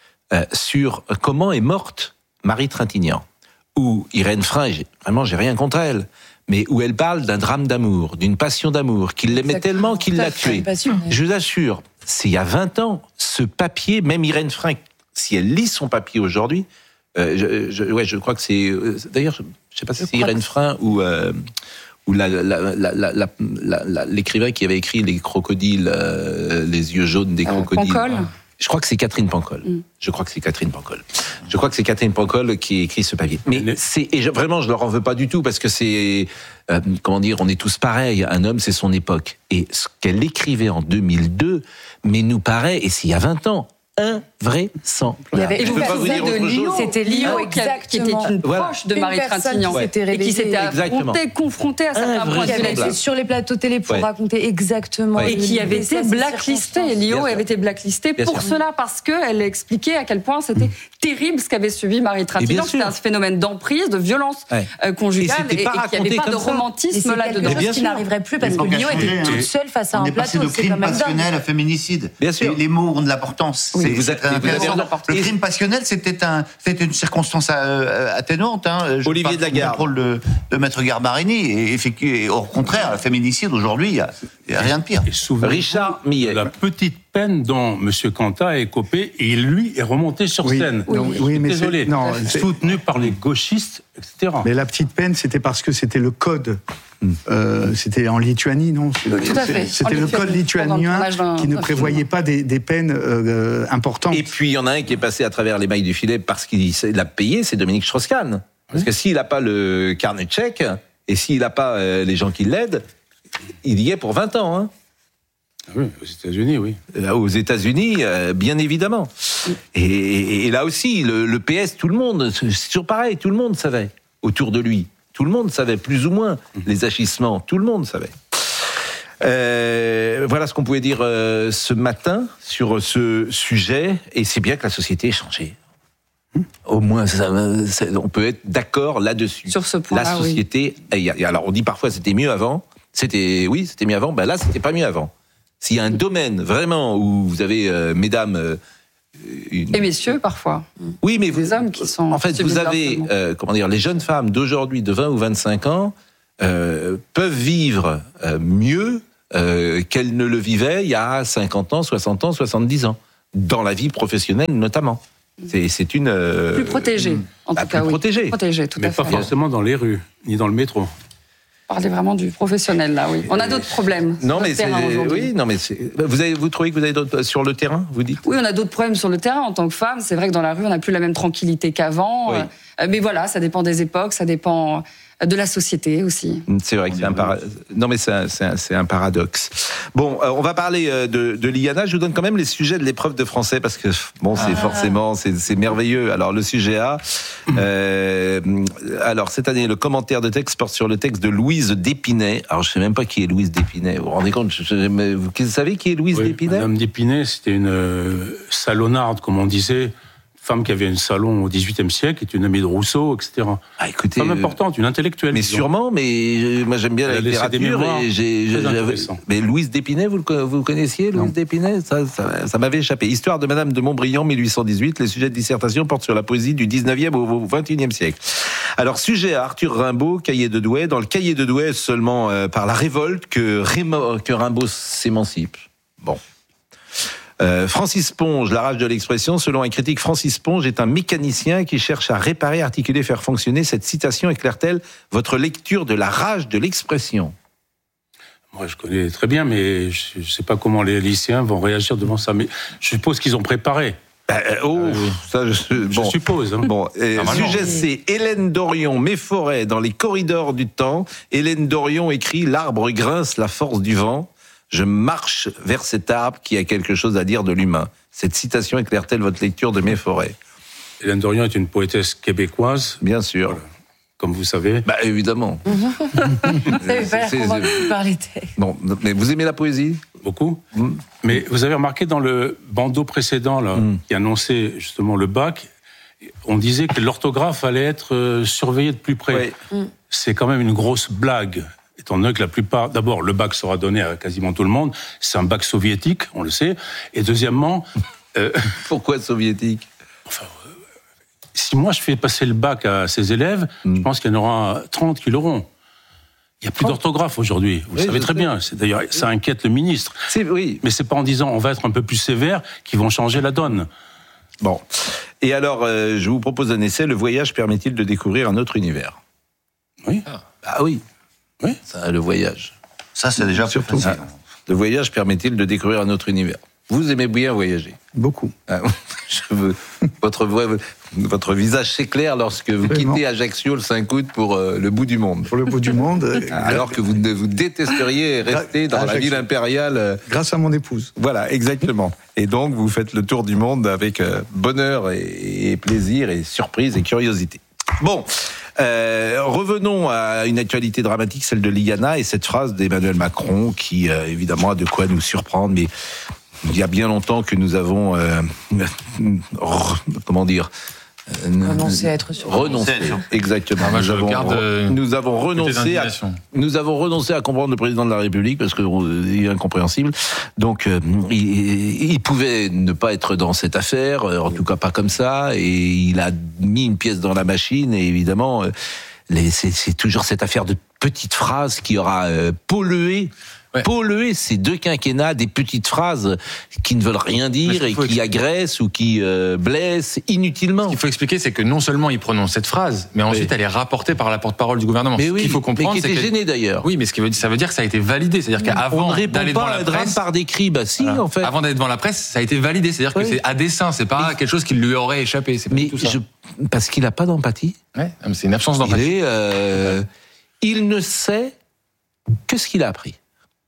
sur comment est morte Marie Trintignant, où Irène Frein, vraiment j'ai rien contre elle, mais où elle parle d'un drame d'amour, d'une passion d'amour, qu'il l'aimait tellement qu'il l'a tuée. Je vous assure, c'est il y a 20 ans, ce papier, même Irène Frein, si elle lit son papier aujourd'hui, je crois que c'est... D'ailleurs, je ne sais pas si c'est Irène Frein ou l'écrivain qui avait écrit Les crocodiles, les yeux jaunes des crocodiles. Pancol. Je crois que c'est Catherine Pancol. Je crois que c'est Catherine Pancol qui écrit ce papier. Mais vraiment, je leur en veux pas du tout parce que c'est, comment dire, on est tous pareils. Un homme, c'est son époque. Et ce qu'elle écrivait en 2002, mais nous paraît, et c'est il y a 20 ans, invraisemblable. Et vous parlez de Lio, c'était Lio qui était une proche de Marie Trintignant et qui s'était confrontée à certains points de vue sur les plateaux télé pour raconter exactement et qui avait été blacklistée. Lio avait été blacklistée pour cela parce qu'elle expliquait à quel point c'était terrible ce qu'avait subi Marie Trintignant. C'était un phénomène d'emprise, de violence conjugale et qu'il n'y avait pas de romantisme là-dedans. C'est quelque chose qui n'arriverait plus parce que Lio était toute seule face à un plateau. On est passé de crime passionnel à féminicide. Les mots ont de l'importance. Le crime passionnel, c'était une circonstance atténuante. Olivier Daguerre. Le contrôle de Maître Garbarini. Et au contraire, le féminicide, aujourd'hui, il n'y a rien de pire. Et souvent, Richard Millet. La petite peine dont M. Cantat a écopé, et lui est remonté sur scène. Oui, mais désolé. Soutenu par les gauchistes, etc. Mais la petite peine, c'était parce que c'était le code. C'était en Lituanie, non? Tout à fait. C'était le code lituanien qui ne prévoyait pas des peines importantes. Et puis il y en a un qui est passé à travers les mailles du filet parce qu'il a payé, c'est Dominique Strauss-Kahn. Parce que s'il n'a pas le carnet de chèques et s'il n'a pas les gens qui l'aident, il y est pour 20 ans. Hein. Oui, aux États-Unis, oui. Aux États-Unis, bien évidemment. Et là aussi, le PS, tout le monde, c'est toujours pareil, tout le monde savait autour de lui. Tout le monde savait, plus ou moins, les agissements. Tout le monde savait. Voilà ce qu'on pouvait dire ce matin sur ce sujet. Et c'est bien que la société ait changé. Au moins, on peut être d'accord là-dessus. Sur ce point, la société. Alors, on dit parfois c'était mieux avant. C'était mieux avant. Ben là, c'était pas mieux avant. S'il y a un domaine vraiment où vous avez, mesdames. Et messieurs, parfois. Oui, mais des hommes qui sont. En fait, vous avez, les jeunes femmes d'aujourd'hui, de 20 ou 25 ans, peuvent vivre mieux qu'elles ne le vivaient il y a 50 ans, 60 ans, 70 ans. Dans la vie professionnelle, notamment. C'est une... plus protégée, en tout cas, oui. Protégée, tout mais à fait. pas forcément dans les rues, ni dans le métro. Parlez vraiment du professionnel, là, oui. On a d'autres problèmes non, sur mais le terrain aujourd'hui. Oui, non, mais vous trouvez que vous avez d'autres sur le terrain, vous dites? Oui, on a d'autres problèmes sur le terrain en tant que femme. C'est vrai que dans la rue, on n'a plus la même tranquillité qu'avant. Oui. Mais voilà, ça dépend des époques, ça dépend de la société aussi. C'est vrai que c'est un paradoxe. Bon, on va parler de l'IANA. Je vous donne quand même les sujets de l'épreuve de français parce que c'est merveilleux. Alors le sujet A. Alors cette année, le commentaire de texte porte sur le texte de Louise d'Épinay. Alors je sais même pas qui est Louise d'Épinay. Vous vous rendez compte? Vous savez qui est Louise d'Épinay? Madame d'Épinay, c'était une salonarde, comme on disait. Femme qui avait un salon au XVIIIe siècle, est une amie de Rousseau, etc. Ah, écoutez, femme importante, une intellectuelle. Mais sûrement, mais moi j'aime bien la littérature. Mais Louise d'Épinay, vous connaissiez, Louise d'Épinay? Ça m'avait échappé. Histoire de Madame de Montbriand, 1818. Les sujets de dissertation portent sur la poésie du 19e au 21e siècle. Alors, sujet à Arthur Rimbaud, cahier de Douai. Dans le cahier de Douai, seulement par la révolte que Rimbaud s'émancipe. Bon. Francis Ponge, la rage de l'expression. Selon un critique, Francis Ponge est un mécanicien qui cherche à réparer, articuler, faire fonctionner. Cette citation éclaire-t-elle votre lecture de la rage de l'expression? Moi, je connais très bien, mais je ne sais pas comment les lycéens vont réagir devant ça. Mais je suppose qu'ils ont préparé. Je suppose. Hein. Bon, sujet C. Hélène Dorion, Méforêt, dans les corridors du temps. Hélène Dorion écrit « L'arbre grince la force du vent. Je marche vers cet arbre qui a quelque chose à dire de l'humain. » Cette citation éclaire-t-elle votre lecture de Méforêt? Hélène Dorion est une poétesse québécoise. Bien sûr. Voilà. Comme vous savez. Bah, évidemment. Vous n'avez pas l'air convaincu par les textes. Non, mais vous aimez la poésie? Beaucoup. Mais vous avez remarqué dans le bandeau précédent, là, qui annonçait justement le bac, on disait que l'orthographe allait être surveillée de plus près. Oui. C'est quand même une grosse blague. Étant donné que la plupart, d'abord, le bac sera donné à quasiment tout le monde, c'est un bac soviétique, on le sait, et deuxièmement... Pourquoi soviétique? Enfin, si moi je fais passer le bac à ces élèves, je pense qu'il y en aura 30 qui l'auront. Il n'y a plus d'orthographe aujourd'hui, vous le savez très bien. D'ailleurs, ça inquiète le ministre. Oui. Mais c'est pas en disant on va être un peu plus sévère qu'ils vont changer la donne. Bon. Et alors, je vous propose un essai. Le voyage permet-il de découvrir un autre univers? Oui. Ah oui. Oui. Ça, le voyage. Ça, c'est déjà plus facile. Le voyage permet-il de découvrir un autre univers? Vous aimez bien voyager? Beaucoup. Votre visage s'éclaire lorsque vous quittez Ajaccio le 5 août pour le bout du monde. Pour le bout du monde. Alors que vous détesteriez rester dans la ville impériale. Grâce à mon épouse. Voilà, exactement. Et donc, vous faites le tour du monde avec bonheur et plaisir et surprise et curiosité. Bon. Revenons à une actualité dramatique, celle de l'IANA et cette phrase d'Emmanuel Macron qui, évidemment, a de quoi nous surprendre, mais il y a bien longtemps que nous avons, renoncé à être sur. Renoncé, exactement. Nous avons renoncé à comprendre le président de la République parce qu'il est incompréhensible. Donc, il pouvait ne pas être dans cette affaire, en tout cas pas comme ça, et il a mis une pièce dans la machine. Et évidemment, c'est toujours cette affaire de petites phrases qui aura pollué ces deux quinquennats, des petites phrases qui ne veulent rien dire et qui agressent ou qui blessent inutilement. Ce qu'il faut expliquer, c'est que non seulement il prononce cette phrase, mais ensuite elle est rapportée par la porte-parole du gouvernement. Mais ce qu'il faut comprendre, mais qui était gêné d'ailleurs. Oui, mais ça veut dire que ça a été validé. C'est-à-dire qu'avant d'aller devant la presse, par décrit, en fait. Avant d'aller devant la presse, ça a été validé. C'est-à-dire que c'est à dessein, c'est pas quelque chose qui lui aurait échappé. C'est pas tout ça. Parce qu'il n'a pas d'empathie. Ouais, c'est une absence d'empathie. Il ne sait que ce qu'il a appris.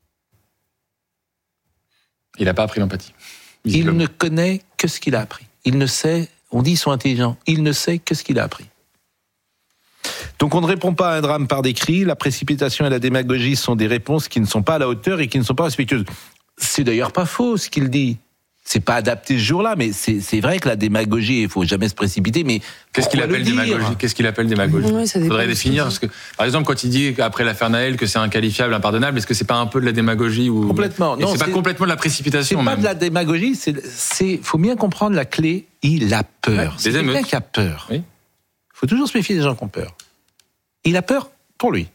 Il n'a pas appris l'empathie. Il ne connaît que ce qu'il a appris. Il ne sait, on dit ils sont intelligents, il ne sait que ce qu'il a appris. Donc on ne répond pas à un drame par des cris. La précipitation et la démagogie sont des réponses qui ne sont pas à la hauteur et qui ne sont pas respectueuses. C'est d'ailleurs pas faux ce qu'il dit. C'est pas adapté ce jour-là, mais c'est vrai que la démagogie, il faut jamais se précipiter. Mais qu'est-ce qu'il appelle démagogie ? Qu'est-ce qu'il appelle démagogie ? Oui, il faudrait définir. Parce que, par exemple, quand il dit après l'affaire Naël que c'est inqualifiable, impardonnable, est-ce que c'est pas un peu de la démagogie ou complètement ? Non, c'est pas complètement de la précipitation. C'est même. Pas de la démagogie. Faut bien comprendre la clé. Il a peur. C'est quelqu'un qui a peur. Il faut toujours se méfier des gens qui ont peur. Il a peur pour lui.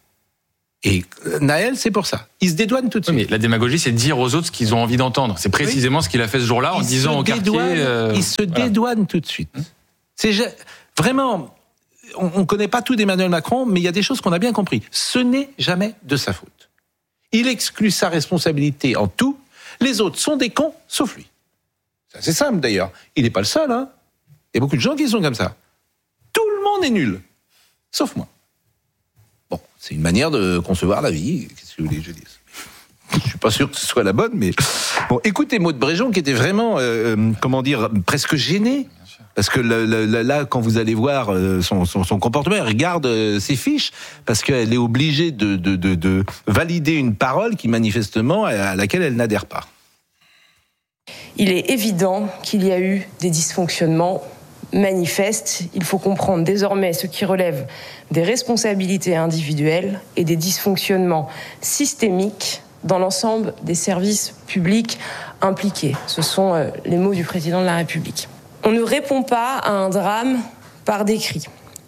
Et Naël, c'est pour ça. Il se dédouane tout de suite. Mais la démagogie, c'est dire aux autres ce qu'ils ont envie d'entendre. C'est précisément ce qu'il a fait ce jour-là en disant au quartier... Il se dédouane tout de suite. C'est vraiment... On ne connaît pas tout d'Emmanuel Macron, mais il y a des choses qu'on a bien compris. Ce n'est jamais de sa faute. Il exclut sa responsabilité en tout. Les autres sont des cons, sauf lui. C'est simple d'ailleurs. Il n'est pas le seul. Hein. Il y a beaucoup de gens qui sont comme ça. Tout le monde est nul, sauf moi. Bon, c'est une manière de concevoir la vie. Qu'est-ce que vous voulez que je dise ? Je suis pas sûr que ce soit la bonne, mais bon. Écoutez Maud Bréjon qui était vraiment, presque gênée, parce que là, quand vous allez voir son comportement, elle regarde ses fiches, parce qu'elle est obligée de valider une parole qui manifestement à laquelle elle n'adhère pas. Il est évident qu'il y a eu des dysfonctionnements manifeste. Il faut comprendre désormais ce qui relève des responsabilités individuelles et des dysfonctionnements systémiques dans l'ensemble des services publics impliqués. Ce sont les mots du président de la République. On ne répond pas à un drame par des cris.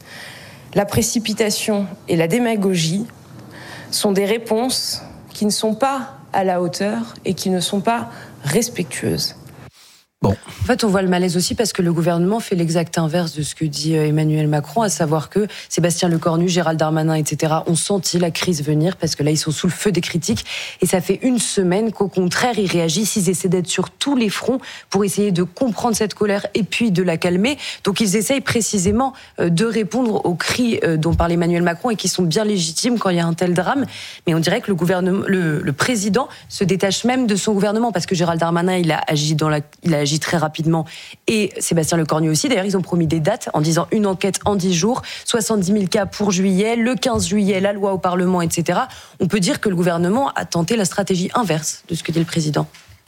La précipitation et la démagogie sont des réponses qui ne sont pas à la hauteur et qui ne sont pas respectueuses. Bon. En fait, on voit le malaise aussi parce que le gouvernement fait l'exact inverse de ce que dit Emmanuel Macron, à savoir que Sébastien Lecornu, Gérald Darmanin, etc. ont senti la crise venir parce que là, ils sont sous le feu des critiques. Et ça fait une semaine qu'au contraire, ils réagissent, ils essaient d'être sur tous les fronts pour essayer de comprendre cette colère et puis de la calmer. Donc, ils essayent précisément de répondre aux cris dont parle Emmanuel Macron et qui sont bien légitimes quand il y a un tel drame. Mais on dirait que le gouvernement, le président se détache même de son gouvernement parce que Gérald Darmanin, il a agi très rapidement, et Sébastien Lecornu aussi. D'ailleurs, ils ont promis des dates en disant une enquête en 10 jours, 70 000 cas pour juillet, le 15 juillet, la loi au Parlement, etc. On peut dire que le gouvernement a tenté la stratégie inverse de ce que dit le président.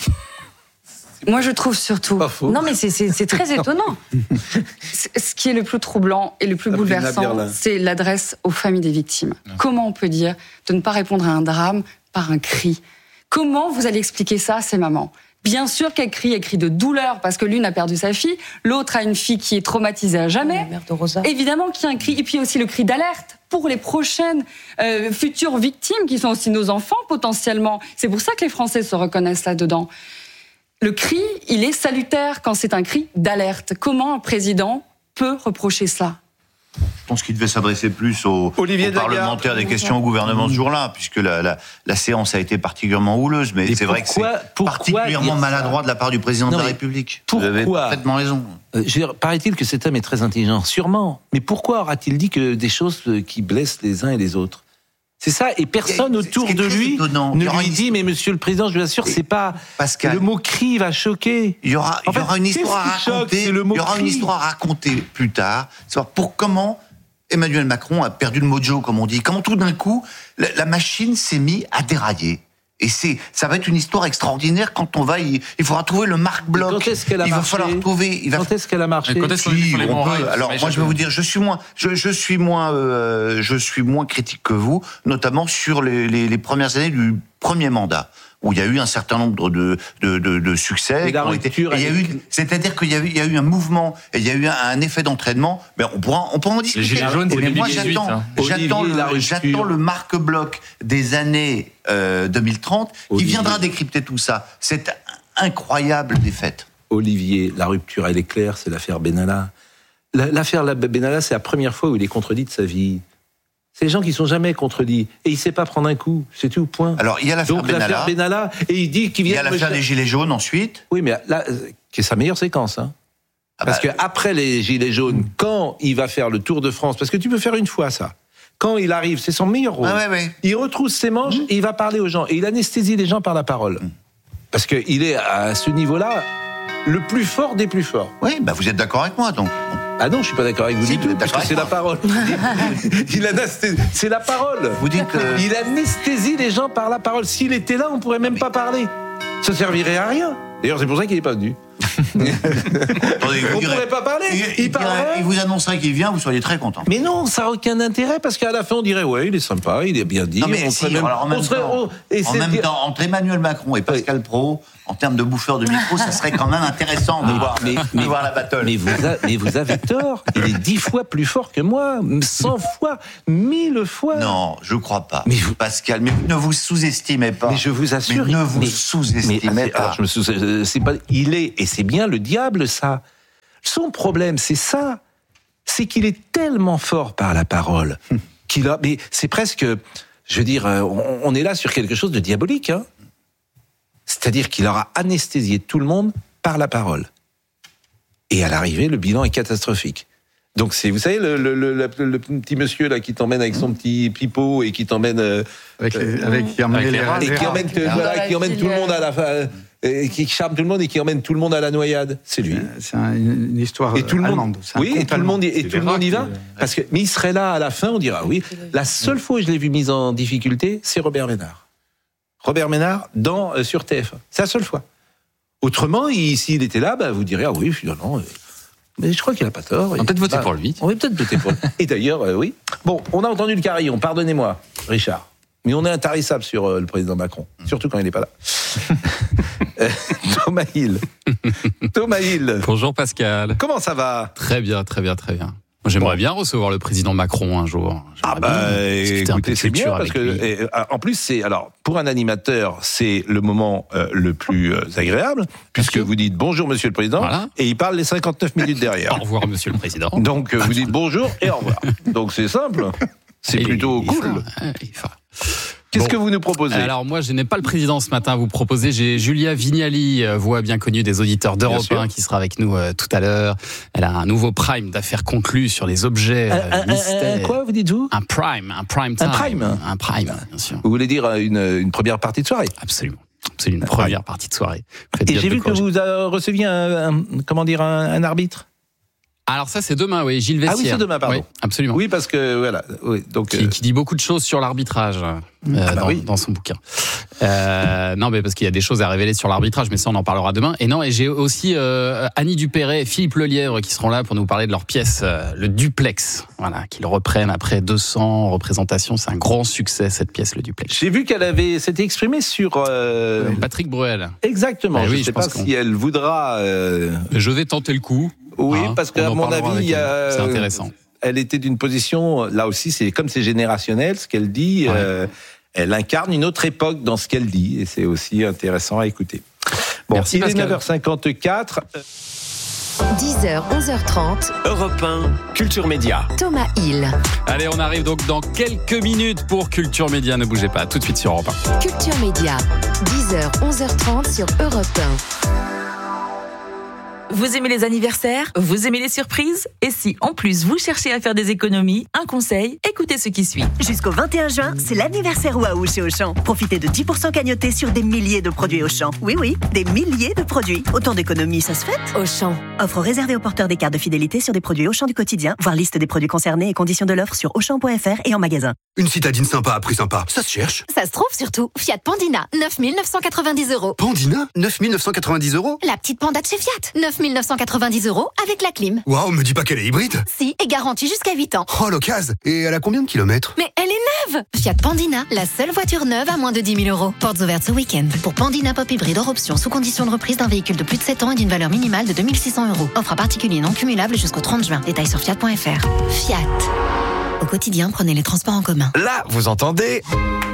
Moi, je trouve surtout... Non, mais c'est très étonnant. Ce qui est le plus troublant et le plus bouleversant, c'est l'adresse aux familles des victimes. Comment on peut dire de ne pas répondre à un drame par un cri ? Comment vous allez expliquer ça à ces mamans ? Bien sûr qu'elle crie de douleur parce que l'une a perdu sa fille, l'autre a une fille qui est traumatisée à jamais. La mère de Rosa. Évidemment qu'il y a un cri, et puis aussi le cri d'alerte pour les prochaines futures victimes qui sont aussi nos enfants potentiellement. C'est pour ça que les Français se reconnaissent là-dedans. Le cri, il est salutaire quand c'est un cri d'alerte. Comment un président peut reprocher ça ? Je pense qu'il devait s'adresser plus aux parlementaires des questions au gouvernement ce jour-là, puisque la séance a été particulièrement houleuse. Mais c'est vrai que c'est particulièrement maladroit de la part du président de la République. Vous avez parfaitement raison. Paraît-il que cet homme est très intelligent, sûrement. Mais pourquoi aura-t-il dit que des choses qui blessent les uns et les autres ? C'est ça, et personne autour de lui ne lui dit, mais monsieur le président, je vous assure, c'est pas... Pascal, le mot cri va choquer. Il y aura une histoire à raconter. Il y aura une histoire à raconter plus tard. C'est pour comment Emmanuel Macron a perdu le mojo, comme on dit. Comment tout d'un coup, la machine s'est mise à dérailler. Et ça va être une histoire extraordinaire quand on va. Il faudra trouver le marque-bloc. Quand est-ce qu'elle a marché ? Va falloir trouver. Quand est-ce qu'elle a marché ? Alors moi, je vais vous dire, je suis moins critique que vous, notamment sur les premières années du premier mandat, où il y a eu un certain nombre de succès. C'est-à-dire qu'il y a eu un mouvement, et il y a eu un effet d'entraînement. Mais on pourra en discuter. Les Gilets jaunes, c'est 2018. J'attends le marque-bloc des années 2030 qui viendra décrypter tout ça. Cette incroyable défaite. Olivier, la rupture, elle est claire, c'est l'affaire Benalla. L'affaire Benalla, c'est la première fois où il est contredit de sa vie. C'est les gens qui sont jamais contredits. Et il sait pas prendre un coup. C'est tout, point. Alors, il y a l'affaire Benalla, et il dit qu'il vient... Il y a l'affaire des Gilets jaunes ensuite. Oui, mais là, qui est sa meilleure séquence, hein. Parce qu'après les Gilets jaunes, quand il va faire le Tour de France, parce que tu peux faire une fois ça, quand il arrive, c'est son meilleur rôle. Il retrousse ses manches et il va parler aux gens. Et il anesthésie les gens par la parole. Parce qu'il est à ce niveau-là le plus fort des plus forts. Oui, vous êtes d'accord avec moi, donc. Ah non, je suis pas d'accord avec vous du tout, parce que c'est la parole. C'est la parole. Vous dites il anesthésie les gens par la parole. S'il était là, on pourrait même pas parler. Ça servirait à rien. D'ailleurs, c'est pour ça qu'il n'est pas venu. Attendez, on ne pourrait pas parler. Il vous annoncerait qu'il vient, vous seriez très content. Mais non, ça n'a aucun intérêt, parce qu'à la fin, on dirait, ouais, il est sympa, il est bien dit. Non, mais en même temps, entre Emmanuel Macron et Pascal Praud, en termes de bouffeur de micro, ça serait quand même intéressant de voir la battle. Mais vous avez tort. Il est 10 fois plus fort que moi, 100 fois, 1000 fois. Non, je crois pas. Mais Pascal, mais ne vous sous-estimez pas. Mais je vous assure. Mais ne vous sous-estimez pas. C'est pas. Il est, et c'est bien le diable, ça. Son problème, c'est ça. C'est qu'il est tellement fort par la parole qu'il a. Mais c'est presque. Je veux dire, on est là sur quelque chose de diabolique, hein. C'est-à-dire qu'il aura anesthésié tout le monde par la parole. Et à l'arrivée, le bilan est catastrophique. Donc c'est, vous savez, le petit monsieur là qui t'emmène avec son petit pipeau et qui t'emmène qui emmène tout le monde à la fin, qui charme tout le monde et qui emmène tout le monde à la noyade. C'est lui. C'est une histoire et tout le monde, allemande. Oui, et tout le monde y va. Parce que, mais il serait là à la fin, on dira oui. La seule fois où je l'ai vu mis en difficulté, c'est Robert Ménard. Robert Ménard sur TF1. C'est la seule fois. Autrement, s'il était là, vous direz ah oui, finalement. Mais je crois qu'il n'a pas tort. On va peut-être voter pour lui. On va peut-être voter pour lui. Et d'ailleurs, oui. Bon, on a entendu le carillon, pardonnez-moi, Richard. Mais on est intarissable sur le président Macron, surtout quand il n'est pas là. Thomas Hill. Bonjour Pascal. Comment ça va ? Très bien, très bien, très bien. J'aimerais bien recevoir le président Macron un jour. Écoutez, c'est bien parce que en plus pour un animateur, c'est le moment le plus agréable puisque vous dites bonjour Monsieur le Président et il parle les 59 minutes derrière. Au revoir Monsieur le Président. Donc vous dites bonjour et au revoir. Donc c'est simple. C'est plutôt cool. Qu'est-ce que vous nous proposez ? Alors moi, je n'ai pas le président ce matin à vous proposer. J'ai Julia Vignali, voix bien connue des auditeurs d'Europe 1, qui sera avec nous tout à l'heure. Elle a un nouveau prime d'affaires conclues sur les objets mystères. Quoi, vous dites-vous ? Un prime time. Un prime, bien sûr. Vous voulez dire une première partie de soirée ? Absolument. C'est une première partie de soirée. Et j'ai vu que vous receviez un arbitre. Alors ça c'est demain, oui, Gilles Vessière. Ah oui, c'est demain, pardon. Oui, absolument. Oui, parce que voilà, oui, donc qui dit beaucoup de choses sur l'arbitrage dans son bouquin. Non, mais parce qu'il y a des choses à révéler sur l'arbitrage, mais ça on en parlera demain. Et j'ai aussi Annie Dupéret et Philippe Lelièvre qui seront là pour nous parler de leur pièce, le Duplex, voilà, qu'ils reprennent après 200 représentations. C'est un grand succès cette pièce, le Duplex. J'ai vu qu'elle s'était exprimée sur Patrick Bruel. Exactement. Je ne sais pas si elle voudra. Je vais tenter le coup. Oui, parce qu'à mon avis, c'est intéressant. Elle était d'une position, là aussi, c'est comme c'est générationnel, ce qu'elle dit, elle incarne une autre époque dans ce qu'elle dit, et c'est aussi intéressant à écouter. Bon, merci, il Pascal. Est 9h54. 10h, 11h30. Europe 1, Culture Média. Thomas Hill. Allez, on arrive donc dans quelques minutes pour Culture Média. Ne bougez pas, tout de suite sur Europe 1. Culture Média, 10h, 11h30 sur Europe 1. Vous aimez les anniversaires ? Vous aimez les surprises ? Et si, en plus, vous cherchez à faire des économies, un conseil, écoutez ce qui suit. Jusqu'au 21 juin, c'est l'anniversaire Waouh chez Auchan. Profitez de 10% cagnotés sur des milliers de produits Auchan. Oui, des milliers de produits. Autant d'économies, ça se fait ? Auchan. Offre réservée aux porteurs des cartes de fidélité sur des produits Auchan du quotidien. Voir liste des produits concernés et conditions de l'offre sur Auchan.fr et en magasin. Une citadine sympa à prix sympa, ça se cherche. Ça se trouve surtout. Fiat Pandina, 9 990 €. Pandina, 9 990 €. La petite panda de chez Fiat, 9 990 € avec la clim. Waouh, me dis pas qu'elle est hybride. Si, et garantie jusqu'à 8 ans. Oh, l'occasion. Et elle a combien de kilomètres ? Mais elle est neuve. Fiat Pandina, la seule voiture neuve à moins de 10 000 €. Portes ouvertes ce week-end. Pour Pandina Pop Hybride hors option, sous condition de reprise d'un véhicule de plus de 7 ans et d'une valeur minimale de 2 600 €. Offre à particulier non cumulable jusqu'au 30 juin. Détails sur fiat.fr. Fiat. Au quotidien, prenez les transports en commun. Là, vous entendez ?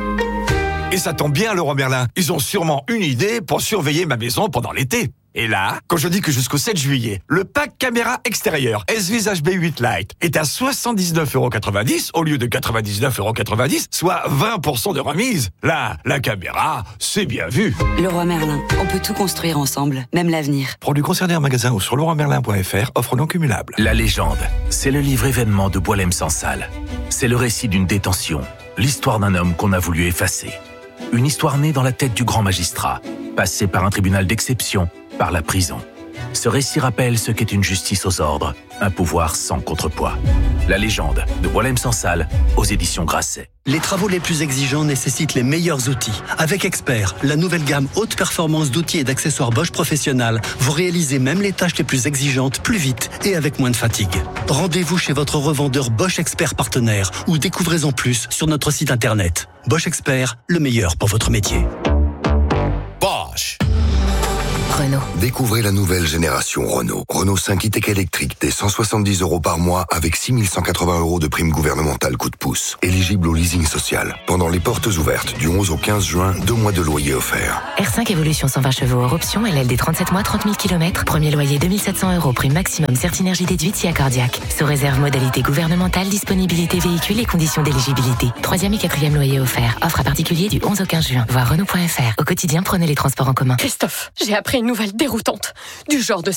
Et ça tombe bien, Leroy Merlin. Ils ont sûrement une idée pour surveiller ma maison pendant l'été. Et là, quand je dis que jusqu'au 7 juillet, le pack caméra extérieure S-Vis HB8 Lite est à 79,90 € au lieu de 99,90 €, soit 20% de remise. Là, la caméra, c'est bien vu. Leroy Merlin, on peut tout construire ensemble, même l'avenir. Produits concernés en magasin ou sur leroymerlin.fr, offre non cumulable. La légende, c'est le livre événement de Boilem Sansal. C'est le récit d'une détention, l'histoire d'un homme qu'on a voulu effacer. Une histoire née dans la tête du grand magistrat, passé par un tribunal d'exception, par la prison. Ce récit rappelle ce qu'est une justice aux ordres, un pouvoir sans contrepoids. La légende de Boualem Sansal aux éditions Grasset. Les travaux les plus exigeants nécessitent les meilleurs outils. Avec Expert, la nouvelle gamme haute performance d'outils et d'accessoires Bosch Professionnal, vous réalisez même les tâches les plus exigeantes plus vite et avec moins de fatigue. Rendez-vous chez votre revendeur Bosch Expert partenaire ou découvrez-en plus sur notre site internet. Bosch Expert, le meilleur pour votre métier. Bosch. Renault. Découvrez la nouvelle génération Renault. Renault 5 e-tech électrique dès 170 € par mois avec 6 180 € de prime gouvernementale coup de pouce. Éligible au leasing social. Pendant les portes ouvertes du 11 au 15 juin, 2 mois de loyer offerts. R5 Evolution 120 chevaux hors option, LLD 37 mois, 30 000 km. Premier loyer 2700 €, prime maximum Certinergie déduite si accordiaque. Sous réserve modalité gouvernementale, disponibilité véhicule et conditions d'éligibilité. 3e et 4e loyer offert. Offre à particulier du 11 au 15 juin. Voir Renault.fr. Au quotidien, prenez les transports en commun. Christophe, j'ai appris une nouvelle déroutante. Du genre de